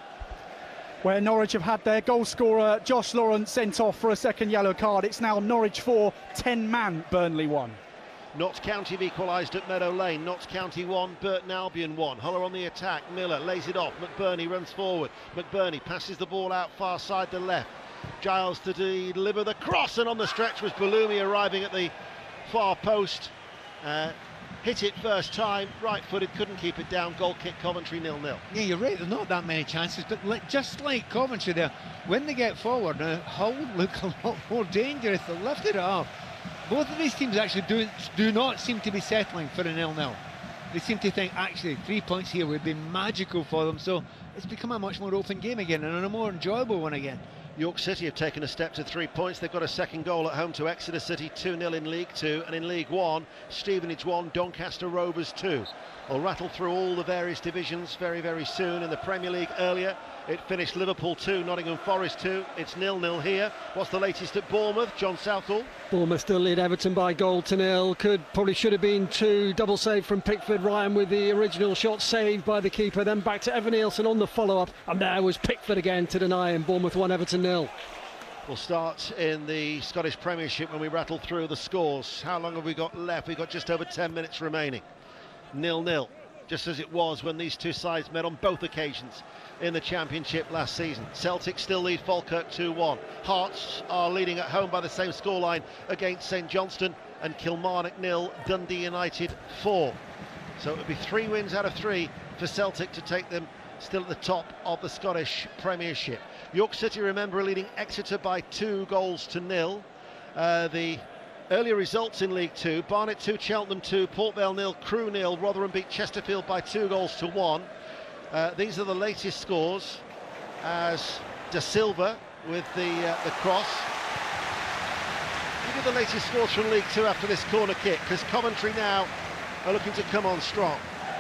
Speaker 14: Where Norwich have had their goal scorer Josh Laurent sent off for a second yellow card. It's now Norwich four, ten man Burnley one.
Speaker 1: Notts County have equalised at Meadow Lane. Notts County one, Burton Albion one. Huller on the attack, Miller lays it off, McBurney runs forward. McBurney passes the ball out far side to left. Giles to deliver the cross, and on the stretch was Balumi arriving at the far post. Uh, hit it first time, right-footed, couldn't keep it down. Goal kick, Coventry nil nil.
Speaker 2: Yeah, you're right, there's not that many chances, but like, just like Coventry there, when they get forward now, Hull look a lot more dangerous. They lifted it up. Both of these teams actually do, do not seem to be settling for a nil nil. They seem to think, actually, three points here would be magical for them, so it's become a much more open game again, and a more enjoyable one again.
Speaker 1: York City have taken a step to three points. They've got a second goal at home to Exeter City, two nil in League Two, and in League One, Stevenage one, Doncaster Rovers two. We'll rattle through all the various divisions very, very soon. In the Premier League earlier, it finished Liverpool two, Nottingham Forest two. It's nil nil here. What's the latest at Bournemouth? John Southall.
Speaker 3: Bournemouth still lead Everton by goal to nil. Could probably should have been two. Double save from Pickford. Ryan with the original shot saved by the keeper. Then back to Evan Nielsen on the follow-up, and there was Pickford again to deny him. Bournemouth one, Everton nil.
Speaker 1: We'll start in the Scottish Premiership when we rattle through the scores. How long have we got left? We've got just over ten minutes remaining. nil nil, just as it was when these two sides met on both occasions in the Championship last season. Celtic still lead Falkirk two one. Hearts are leading at home by the same scoreline against St Johnstone, and Kilmarnock nil, Dundee United four. So it would be three wins out of three for Celtic to take them still at the top of the Scottish Premiership. York City, remember, are leading Exeter by two goals to nil. Uh, the earlier results in League Two: Barnet two, Cheltenham two, Port Vale nil, Crewe nil. Rotherham beat Chesterfield by two goals to one. Uh, these are the latest scores, as De Silva with the uh, the cross. Look at the latest scores from League Two after this corner kick, because Coventry now are looking to come on strong.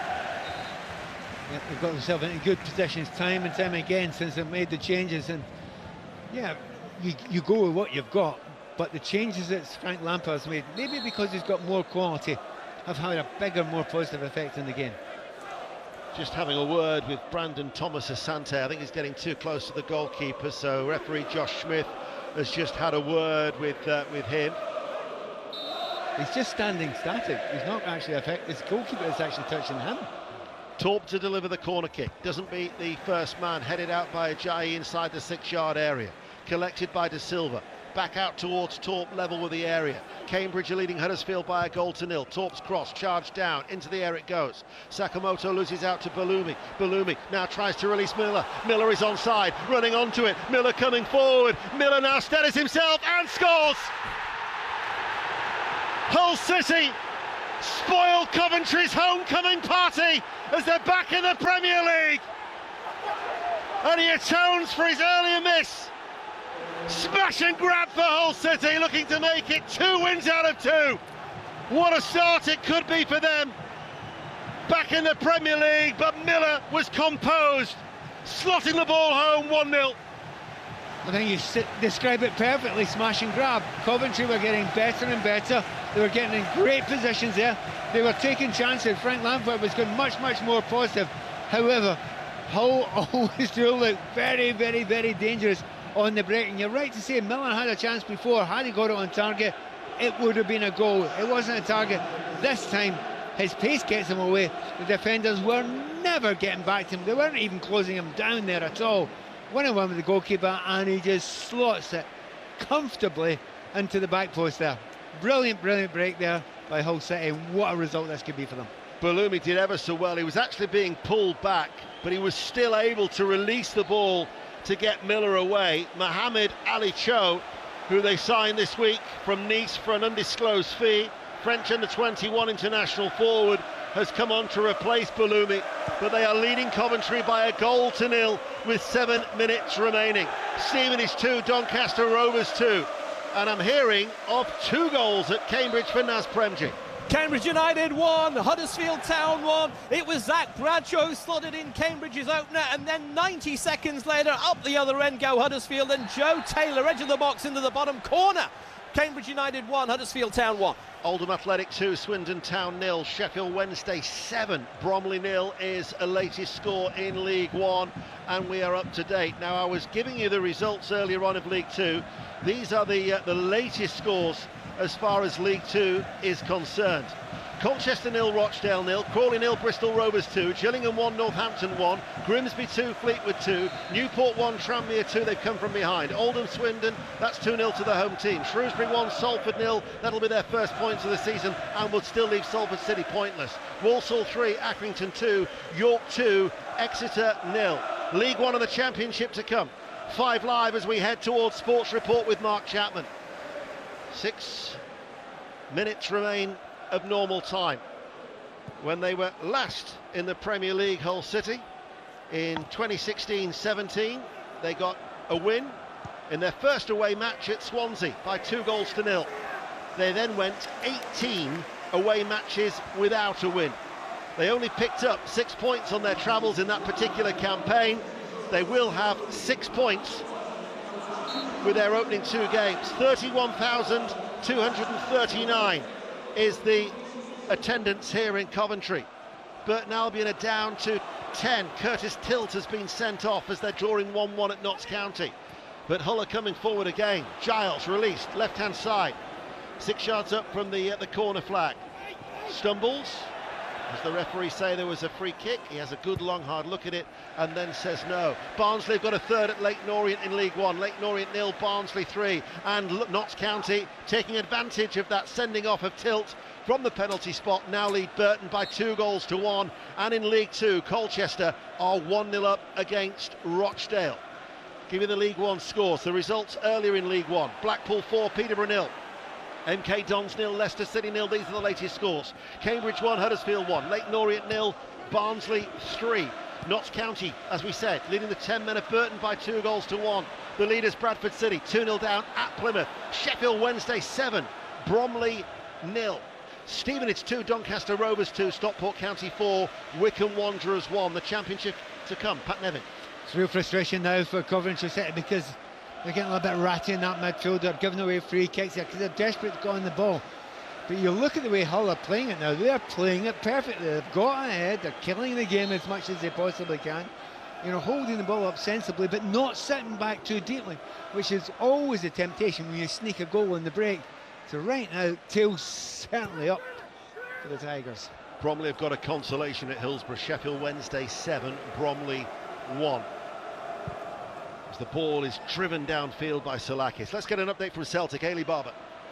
Speaker 2: Yeah, they've got themselves into good positions time and time again since they've made the changes, and yeah, you, you go with what you've got, but the changes that Frank Lampard's made, maybe because he's got more quality, have had a bigger, more positive effect in the game.
Speaker 1: Just having a word with Brandon Thomas Asante. I think he's getting too close to the goalkeeper, so referee Josh Smith has just had a word with uh, with him.
Speaker 2: He's just standing static. He's not actually affected. His goalkeeper is actually touching him.
Speaker 1: Torp to deliver the corner kick. Doesn't beat the first man, headed out by Ajayi inside the six-yard area. Collected by De Silva. back out towards Torp, level with the area. Cambridge are leading Huddersfield by a goal to nil. Torp's cross, charged down, into the air it goes. Sakamoto loses out to Balumi. Balumi now tries to release Miller. Miller is onside, running onto it. Miller coming forward. Miller now steadies himself and scores! Hull City spoil Coventry's homecoming party as they're back in the Premier League. And he atones for his earlier miss. Smash and grab for Hull City, looking to make it two wins out of two. What a start it could be for them. Back in the Premier League, but Miller was composed, slotting the ball home one nil.
Speaker 2: I think you sit, describe it perfectly, smash and grab. Coventry were getting better and better. They were getting in great positions there. They were taking chances. Frank Lampard was going much, much more positive. However, Hull always do look very, very, very dangerous on the break. And you're right to say Miller had a chance before. Had he got it on target, it would have been a goal. It wasn't a target. This time, his pace gets him away. The defenders were never getting back to him. They weren't even closing him down there at all. One on one with the goalkeeper, and he just slots it comfortably into the back post there. Brilliant, brilliant break there by Hull City. What a result this could be for them.
Speaker 1: Balumi did ever so well. He was actually being pulled back, but he was still able to release the ball to get Miller away. Mohamed Ali Cho, who they signed this week from Nice for an undisclosed fee, French under twenty-one international forward, has come on to replace Balumi, but they are leading Coventry by a goal to nil with seven minutes remaining. Stevenage two, Doncaster Rovers two, and I'm hearing of two goals at Cambridge for Naz Premji.
Speaker 5: Cambridge United won, Huddersfield Town won. It was Zach Bradshaw slotted in Cambridge's opener, and then ninety seconds later, up the other end go Huddersfield, and Joe Taylor, edge of the box into the bottom corner. Cambridge United one, Huddersfield Town one.
Speaker 1: Oldham Athletic two, Swindon Town nil, Sheffield Wednesday seven, Bromley nil is a latest score in League One, and we are up to date. Now, I was giving you the results earlier on of League Two. These are the uh, the latest scores as far as League Two is concerned. Colchester nil, Rochdale nil, Crawley nil, Bristol Rovers two, Gillingham one, Northampton one, Grimsby two, Fleetwood two, Newport one, Tranmere two, they've come from behind. Oldham Swindon, that's two nil to the home team. Shrewsbury one, Salford nil, that'll be their first points of the season and would still leave Salford City pointless. Walsall three, Accrington two, York two, Exeter nil. League One of the Championship to come. Five Live as we head towards Sports Report with Mark Chapman. Six minutes remain of normal time. When they were last in the Premier League, Hull City, in twenty sixteen seventeen, they got a win in their first away match at Swansea by two goals to nil. They then went eighteen away matches without a win. They only picked up six points on their travels in that particular campaign. They will have six points with their opening two games. thirty-one thousand two hundred thirty-nine is the attendance here in Coventry. Burton Albion are down to ten. Curtis Tilt has been sent off as they're drawing one one at Notts County. But Hull are coming forward again. Giles released, left-hand side. Six yards up from the, uh, the corner flag. Stumbles. As the referee say there was a free kick, he has a good long hard look at it and then says no. Barnsley have got a third at Leyton Orient in League One. Leyton Orient nil, Barnsley three, and Notts County taking advantage of that sending off of Tilt from the penalty spot now lead Burton by two goals to one. And in League Two, Colchester are one nil up against Rochdale. Give you the League One scores, the results earlier in League One. Blackpool four, Peterborough nil. M K Dons nil, Leicester City nil, these are the latest scores. Cambridge one, Huddersfield one, Leyton Orient nil, Barnsley three. Notts County, as we said, leading the ten men of Burton by two goals to one. The leaders Bradford City, two nil down at Plymouth. Sheffield Wednesday seven, Bromley nil. Stevenage two, Doncaster Rovers two, Stockport County four, Wycombe Wanderers one. The championship to come. Pat Nevin.
Speaker 2: It's real frustration now for Coventry City because they're getting a little bit ratty in that midfield. They're giving away free kicks there because they're desperate to go on the ball. But you look at the way Hull are playing it now. They're playing it perfectly. They've got ahead. They're killing the game as much as they possibly can. You know, holding the ball up sensibly, but not sitting back too deeply, which is always a temptation when you sneak a goal in the break. So right now, tails certainly up for the Tigers.
Speaker 1: Bromley have got a consolation at Hillsborough. Sheffield Wednesday seven, Bromley one. as the ball is driven downfield by Salakis. Let's get an update from Celtic. Ailey Barber.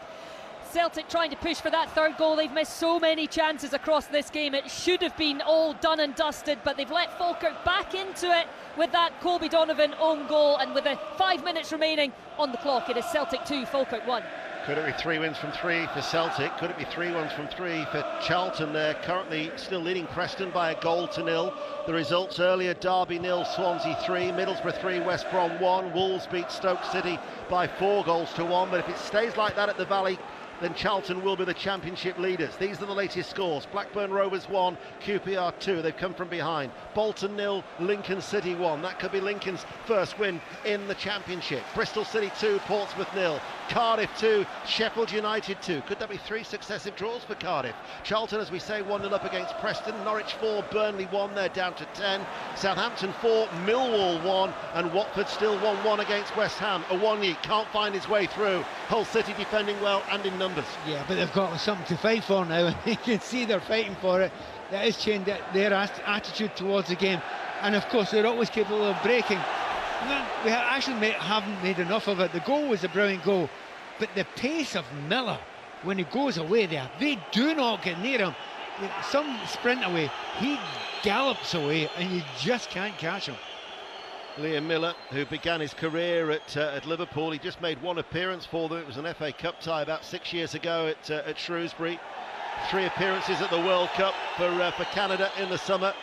Speaker 12: Celtic trying to push for that third goal. They've missed so many chances across this game. It should have been all done and dusted, but they've let Falkirk back into it with that Colby Donovan own goal, and with the five minutes remaining on the clock, it is Celtic two, Falkirk one.
Speaker 1: Could it be three wins from three for Celtic? Could it be three wins from three for Charlton? They're currently still leading Preston by a goal to nil. The results earlier: Derby nil, Swansea three, Middlesbrough three, West Brom one. Wolves beat Stoke City by four goals to one. But if it stays like that at the Valley, then Charlton will be the championship leaders. These are the latest scores: Blackburn Rovers one, Q P R two. They've come from behind. Bolton nil, Lincoln City one. That could be Lincoln's first win in the championship. Bristol City two, Portsmouth nil. Cardiff two, Sheffield United two. Could that be three successive draws for Cardiff? Charlton, as we say, one nil up against Preston. Norwich four, Burnley one. They're down to ten. Southampton four, Millwall one. And Watford still one one against West Ham. Awoniyi can't find his way through. Hull City defending well and in numbers.
Speaker 2: Yeah, but they've got something to fight for now, and you can see they're fighting for it. That has changed their attitude towards the game, and of course they're always capable of breaking. We actually made, haven't made enough of it. The goal was a brilliant goal, but the pace of Miller when he goes away there, they do not get near him. Some sprint away, he gallops away, and you just can't catch him.
Speaker 1: Liam Miller, who began his career at uh, at Liverpool, he just made one appearance for them. It was an F A Cup tie about six years ago at uh, at Shrewsbury. Three appearances at the World Cup for uh, for Canada in the summer.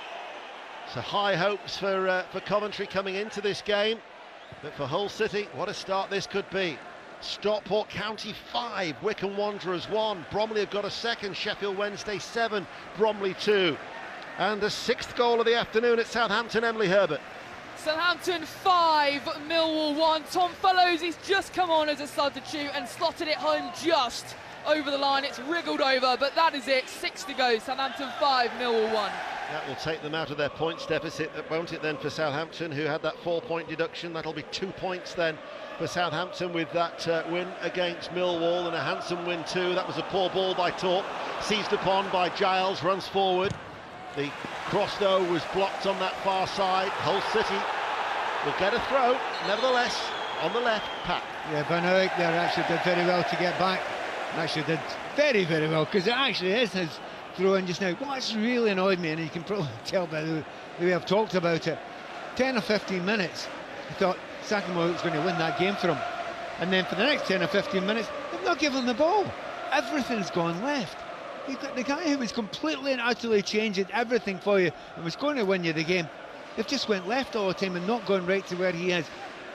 Speaker 1: So high hopes for uh, for Coventry coming into this game, but for Hull City, what a start this could be. Stockport County five, Wycombe Wanderers one. Bromley have got a second. Sheffield Wednesday seven, Bromley two, and the sixth goal of the afternoon at Southampton. Emily Herbert.
Speaker 8: Southampton five, Millwall one. Tom Fellows, he's just come on as a substitute and slotted it home just over the line. It's wriggled over, but that is it. Six to go. Southampton five, Millwall one.
Speaker 1: That will take them out of their points deficit, won't it, then, for Southampton, who had that four-point deduction. That'll be two points then for Southampton with that uh, win against Millwall, and a handsome win too. That was a poor ball by Torp, seized upon by Giles, runs forward. The cross, though, was blocked on that far side. Hull City will get a throw, nevertheless, on the left, Pat.
Speaker 2: Yeah, Van Eyck there actually did very well to get back. Actually did very, very well, because it actually is his throw-in just now. What's really annoyed me, and you can probably tell by the, the way I've talked about it, ten or fifteen minutes, I thought Sakamo was going to win that game for him. And then for the next ten or fifteen minutes, they've not given him the ball. Everything's gone left. You've got the guy who was completely and utterly changing everything for you and was going to win you the game. They've just went left all the time and not gone right to where he is.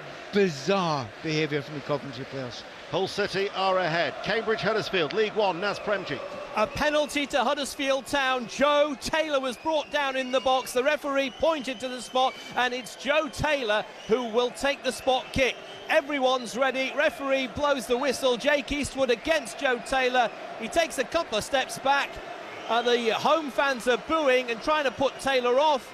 Speaker 2: Bizarre behaviour from the Coventry players.
Speaker 1: Hull City are ahead. Cambridge Huddersfield, League One, Naz Premji.
Speaker 5: A penalty to Huddersfield Town. Joe Taylor was brought down in the box. The referee pointed to the spot, and it's Joe Taylor who will take the spot kick. Everyone's ready. Referee blows the whistle. Jake Eastwood against Joe Taylor. He takes a couple of steps back. Uh, the home fans are booing and trying to put Taylor off.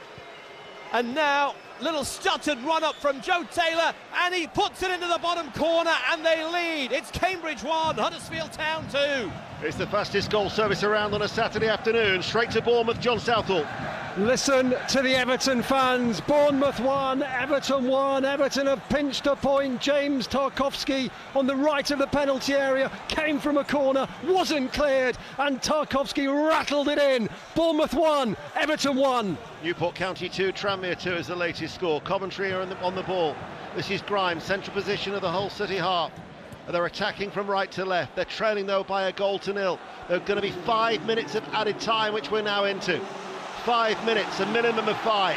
Speaker 5: And now, little stuttered run up from Joe Taylor, and he puts it into the bottom corner, and they lead. It's Cambridge one, Huddersfield Town two.
Speaker 1: It's the fastest goal service around on a Saturday afternoon. Straight to Bournemouth, John Southall.
Speaker 3: Listen to the Everton fans. Bournemouth one, Everton one. Everton have pinched a point. James Tarkowski on the right of the penalty area came from a corner, wasn't cleared, and Tarkowski rattled it in. Bournemouth one, Everton one.
Speaker 1: Newport County two, Tranmere two is the latest score. Coventry are on the, on the ball. This is Grimes, central position of the Hull City half. They're attacking from right to left. They're trailing, though, by a goal to nil. There's going to be five minutes of added time, which we're now into. Five minutes, a minimum of five.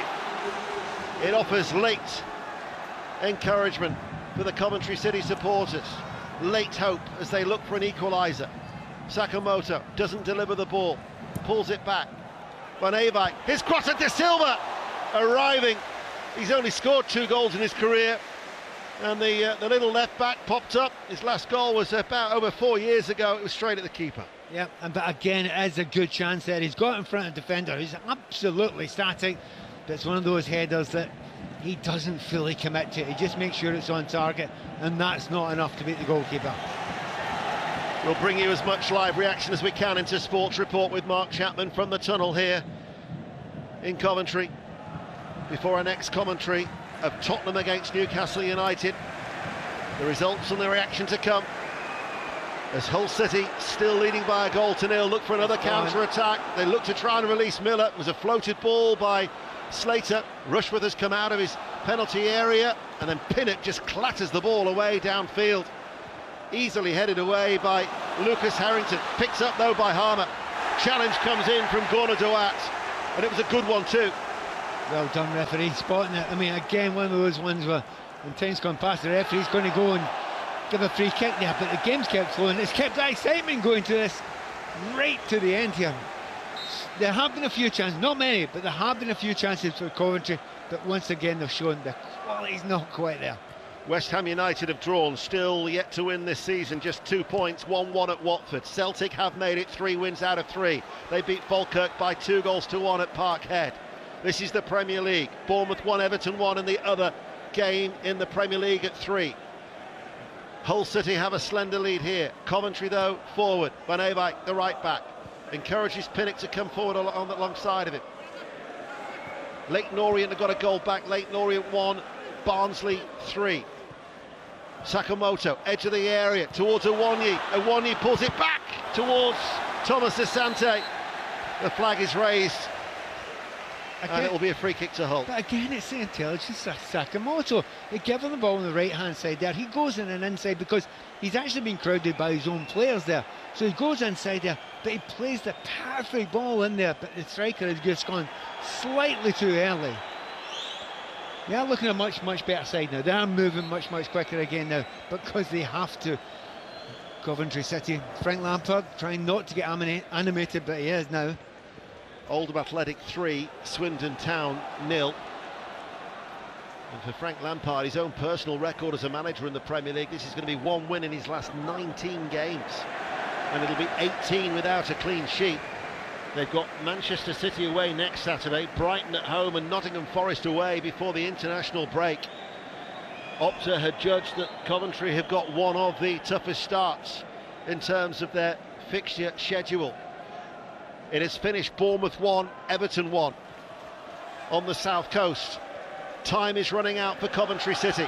Speaker 1: It offers late encouragement for the Coventry City supporters. Late hope as they look for an equaliser. Sakamoto doesn't deliver the ball, pulls it back. Van Eyck, his cross at De Silva, arriving. He's only scored two goals in his career. And the uh, the little left back popped up. His last goal was about over four years ago. It was straight at the keeper.
Speaker 2: Yeah, and but again, it is a good chance there. He's got in front of the defender. He's absolutely static. But it's one of those headers that he doesn't fully commit to. He just makes sure it's on target, and that's not enough to beat the goalkeeper.
Speaker 1: We'll bring you as much live reaction as we can into Sports Report with Mark Chapman from the tunnel here in Coventry before our next commentary of Tottenham against Newcastle United. The results and the reaction to come. As Hull City, still leading by a goal to nil, look for another counter-attack. They look to try and release Miller. It was a floated ball by Slater. Rushworth has come out of his penalty area, and then Pinnock just clatters the ball away downfield. Easily headed away by Lucas Harrington. Picks up though by Harmer. Challenge comes in from Gorna Duat, and it was a good one too.
Speaker 2: Well done, referee, spotting it. I mean, again, one of those ones where when time's gone past, the referee's going to go and give a free kick there, but the game's kept flowing. It's kept that excitement going to this right to the end here. There have been a few chances, not many, but there have been a few chances for Coventry, but once again they've shown the quality's not quite there.
Speaker 1: West Ham United have drawn, still yet to win this season, just two points, one one at Watford. Celtic have made it three wins out of three. They beat Falkirk by two goals to one at Parkhead. This is the Premier League. Bournemouth won, Everton won, and the other game in the Premier League at three. Hull City have a slender lead here. Coventry, though, forward. Van Eyck, the right back, encourages Pinnock to come forward al on the alongside of him. Leyton Orient have got a goal back. Leyton Orient one, Barnsley three. Sakamoto, edge of the area, towards Awoniyi. Awoniyi pulls it back towards Thomas Asante. The flag is raised. Again, and it will be a free kick to Hull.
Speaker 2: But again, it's the intelligence of Sakamoto. They give him the ball on the right-hand side there. He goes in and inside because he's actually been crowded by his own players there. So he goes inside there, but he plays the perfect ball in there. But the striker has just gone slightly too early. They are looking at a much, much better side now. They are moving much, much quicker again now because they have to. Coventry City, Frank Lampard trying not to get animated, but he is now.
Speaker 1: Oldham Athletic three, Swindon Town nil. And for Frank Lampard, his own personal record as a manager in the Premier League, this is going to be one win in his last nineteen games. And it'll be eighteen without a clean sheet. They've got Manchester City away next Saturday, Brighton at home and Nottingham Forest away before the international break. Opta had judged that Coventry have got one of the toughest starts in terms of their fixture schedule. It has finished Bournemouth one, Everton one on the south coast. Time is running out for Coventry City.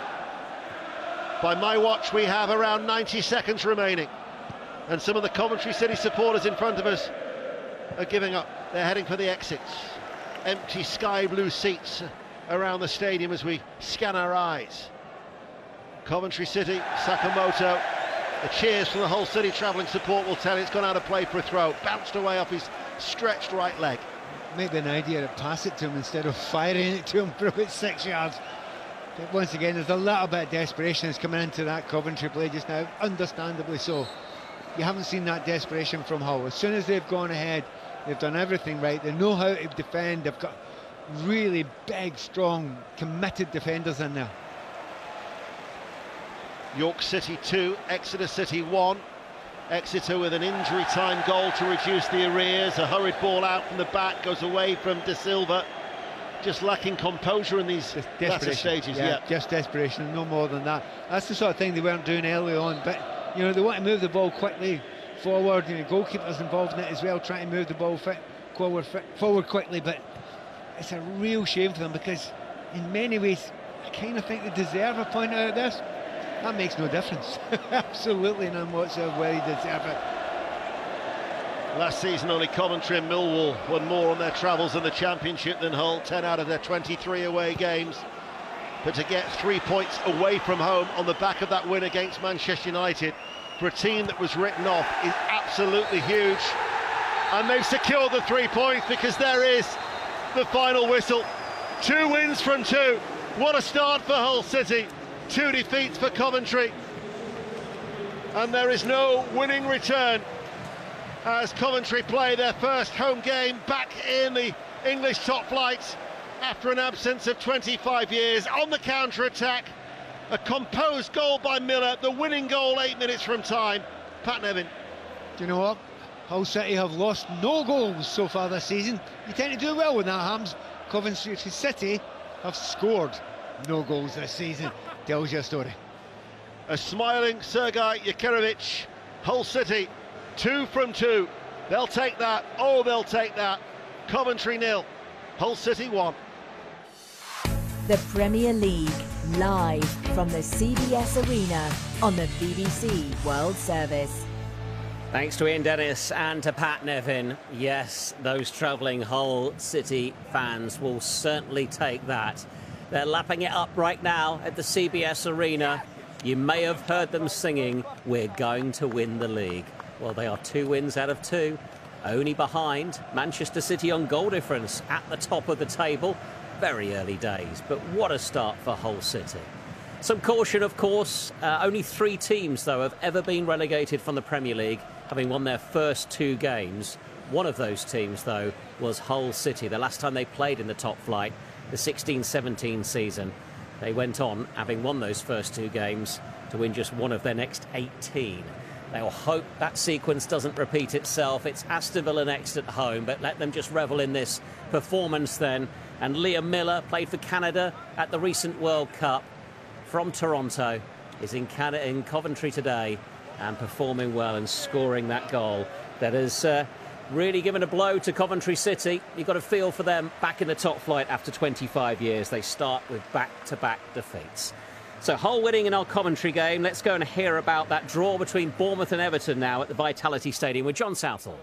Speaker 1: By my watch, we have around ninety seconds remaining, and some of the Coventry City supporters in front of us are giving up. They're heading for the exits. Empty sky blue seats around the stadium as we scan our eyes. Coventry City, Sakamoto. The cheers from the Hull City travelling support will tell you it's gone out of play for a throw. Bounced away off his stretched right leg.
Speaker 2: Maybe an idea to pass it to him instead of firing it to him for about six yards. But once again, there's a little bit of desperation that's coming into that Coventry play just now, understandably so. You haven't seen that desperation from Hull. As soon as they've gone ahead, they've done everything right. They know how to defend. They've got really big, strong, committed defenders in there.
Speaker 1: York City two, Exeter City one. Exeter with an injury time goal to reduce the arrears. A hurried ball out from the back, goes away from De Silva. Just lacking composure in these latter stages.
Speaker 2: Yeah,
Speaker 1: yeah,
Speaker 2: just desperation, no more than that. That's the sort of thing they weren't doing early on. But you know, they want to move the ball quickly forward. You know, goalkeepers involved in it as well, trying to move the ball fit, forward, fit, forward quickly. But it's a real shame for them because, in many ways, I kind of think they deserve a point out of this. That makes no difference. Absolutely none whatsoever where he deserve it.
Speaker 1: Last season, only Coventry and Millwall won more on their travels in the Championship than Hull, ten out of their twenty-three away games. But to get three points away from home on the back of that win against Manchester United for a team that was written off is absolutely huge. And they've secured the three points because there is the final whistle. Two wins from two. What a start for Hull City. Two defeats for Coventry. And there is no winning return as Coventry play their first home game back in the English top flight after an absence of twenty-five years. On the counter-attack, a composed goal by Miller, the winning goal eight minutes from time. Pat Nevin.
Speaker 2: Do you know what? Hull City have lost no goals so far this season. You tend to do well with that, Hams. Coventry City have scored no goals this season. Tells your story.
Speaker 1: A smiling Sergei Yakirovich. Hull City, two from two. They'll take that. Oh, they'll take that. Coventry nil. Hull City one.
Speaker 15: The Premier League, live from the C B S Arena on the B B C World Service.
Speaker 16: Thanks to Ian Dennis and to Pat Nevin. Yes, those travelling Hull City fans will certainly take that. They're lapping it up right now at the C B S Arena. You may have heard them singing, "We're going to win the league." Well, they are two wins out of two, only behind Manchester City on goal difference at the top of the table. Very early days, but what a start for Hull City. Some caution, of course. Uh, only three teams, though, have ever been relegated from the Premier League, having won their first two games. One of those teams, though, was Hull City. The last time they played in the top flight, the sixteen seventeen season, they went on, having won those first two games, to win just one of their next eighteen. They'll hope that sequence doesn't repeat itself. It's Aston Villa next at home, but let them just revel in this performance then. And Liam Miller played for Canada at the recent World Cup from Toronto, is in Canada, in Coventry today, and performing well and scoring that goal that has uh, really given a blow to Coventry City. You've got a feel for them back in the top flight after twenty-five years. They start with back-to-back defeats. So Hull winning in our Coventry game. Let's go and hear about that draw between Bournemouth and Everton now at the Vitality Stadium with John Southall.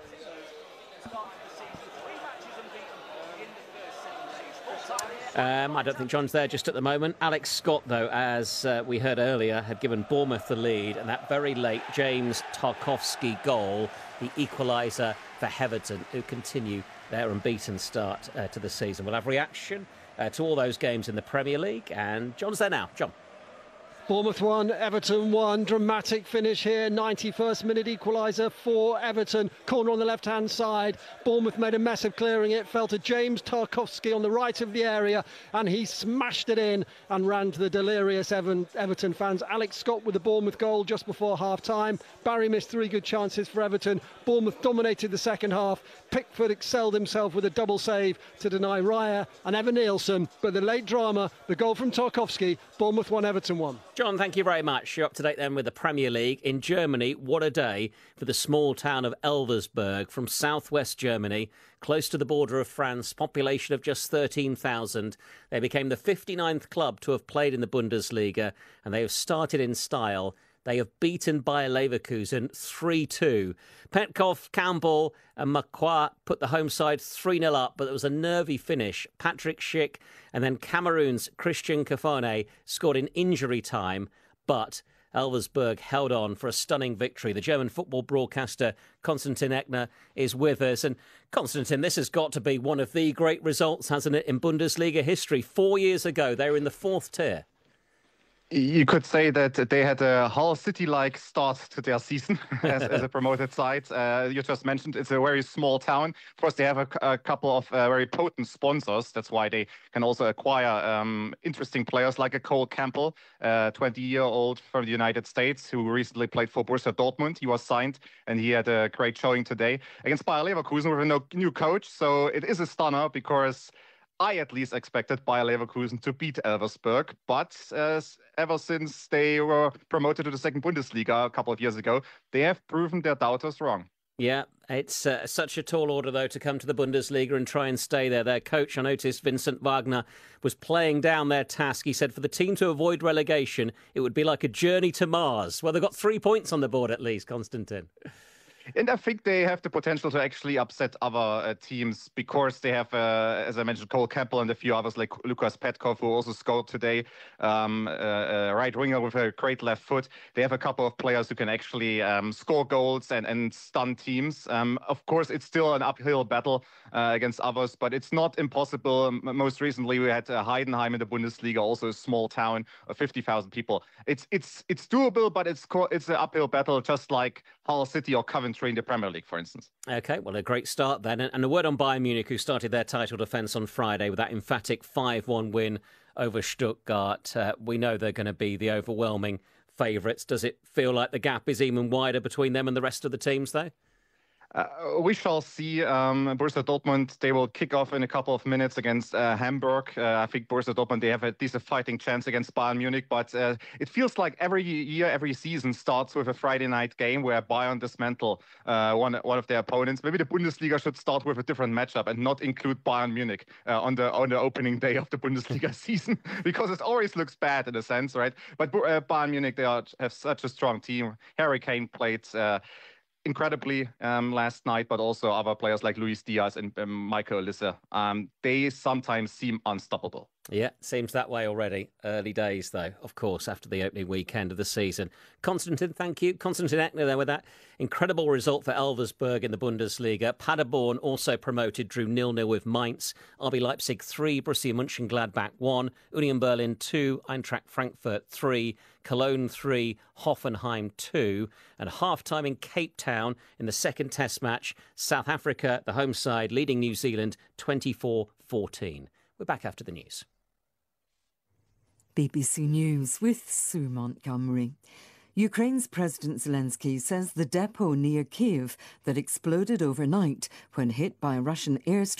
Speaker 16: Um, I don't think John's there just at the moment. Alex Scott, though, as uh, we heard earlier, had given Bournemouth the lead, and that very late James Tarkowski goal, the equaliser for Everton, who continue their unbeaten start uh, to the season. We'll have reaction uh, to all those games in the Premier League, and John's there now. John.
Speaker 3: Bournemouth one, Everton one. Dramatic finish here. ninety-first minute equaliser for Everton. Corner on the left-hand side. Bournemouth made a mess of clearing it. Fell to James Tarkowski on the right of the area, and he smashed it in and ran to the delirious Evan, Everton fans. Alex Scott with the Bournemouth goal just before half-time. Barry missed three good chances for Everton. Bournemouth dominated the second half. Pickford excelled himself with a double save to deny Raya and Evan Nielsen. But the late drama, the goal from Tarkowski, Bournemouth one, Everton one.
Speaker 16: John, thank you very much. You're up to date then with the Premier League. In Germany, what a day for the small town of Elversberg from southwest Germany, close to the border of France, population of just thirteen thousand. They became the fifty-ninth club to have played in the Bundesliga, and they have started in style. They have beaten Bayer Leverkusen three two. Petkov, Campbell and Macquart put the home side three nil up, but it was a nervy finish. Patrick Schick and then Cameroon's Christian Kafone scored in injury time, but Elversberg held on for a stunning victory. The German football broadcaster Konstantin Eckner is with us. And Konstantin, this has got to be one of the great results, hasn't it, in Bundesliga history? Four years ago, they were in the fourth tier.
Speaker 17: You could say that they had a Hull City-like start to their season as, as a promoted side. Uh, you just mentioned it's a very small town. Of course, they have a, a couple of uh, very potent sponsors. That's why they can also acquire um, interesting players like a Cole Campbell, uh, twenty-year-old from the United States who recently played for Borussia Dortmund. He was signed and he had a great showing today against Bayer Leverkusen with a new coach. So it is a stunner because I at least expected Bayer Leverkusen to beat Elversberg, but uh, ever since they were promoted to the second Bundesliga a couple of years ago, they have proven their doubters wrong.
Speaker 16: Yeah, it's uh, such a tall order, though, to come to the Bundesliga and try and stay there. Their coach, I noticed, Vincent Wagner, was playing down their task. He said for the team to avoid relegation, it would be like a journey to Mars. Well, they've got three points on the board at least, Konstantin.
Speaker 17: And I think they have the potential to actually upset other uh, teams because they have, uh, as I mentioned, Cole Campbell and a few others like Lukas Petkov, who also scored today, um, uh, uh, right winger with a great left foot. They have a couple of players who can actually um, score goals and, and stun teams. Um, of course, it's still an uphill battle uh, against others, but it's not impossible. M- most recently, we had uh, Heidenheim in the Bundesliga, also a small town of fifty thousand people. It's it's it's doable, but it's co- it's an uphill battle, just like Hull City or Coventry in the Premier League, for instance.
Speaker 16: OK, well, a great start then. And a word on Bayern Munich, who started their title defence on Friday with that emphatic five one win over Stuttgart. Uh, we know they're going to be the overwhelming favourites. Does it feel like the gap is even wider between them and the rest of the teams, though?
Speaker 17: Uh, we shall see. Um, Borussia Dortmund, they will kick off in a couple of minutes against uh, Hamburg. Uh, I think Borussia Dortmund, they have at least a fighting chance against Bayern Munich, but uh, it feels like every year, every season starts with a Friday night game where Bayern dismantle uh, one, one of their opponents. Maybe the Bundesliga should start with a different matchup and not include Bayern Munich uh, on the on the opening day of the Bundesliga season, because it always looks bad in a sense, right? But uh, Bayern Munich, they are, have such a strong team. Harry Kane played Uh, incredibly um, last night, but also other players like Luis Diaz and um, Michael Olise. Um, they sometimes seem unstoppable.
Speaker 16: Yeah, seems that way already. Early days, though, of course, after the opening weekend of the season. Konstantin, thank you. Konstantin Eckner there with that incredible result for Elversberg in the Bundesliga. Paderborn also promoted, drew nil nil with Mainz. R B Leipzig three, Borussia Mönchengladbach one, Union Berlin two, Eintracht Frankfurt three, Cologne three, Hoffenheim two. And half-time in Cape Town in the second test match, South Africa, the home side, leading New Zealand twenty-four fourteen. We're back after the news.
Speaker 18: B B C News with Sue Montgomery. Ukraine's President Zelensky says the depot near Kyiv that exploded overnight when hit by a Russian airstrike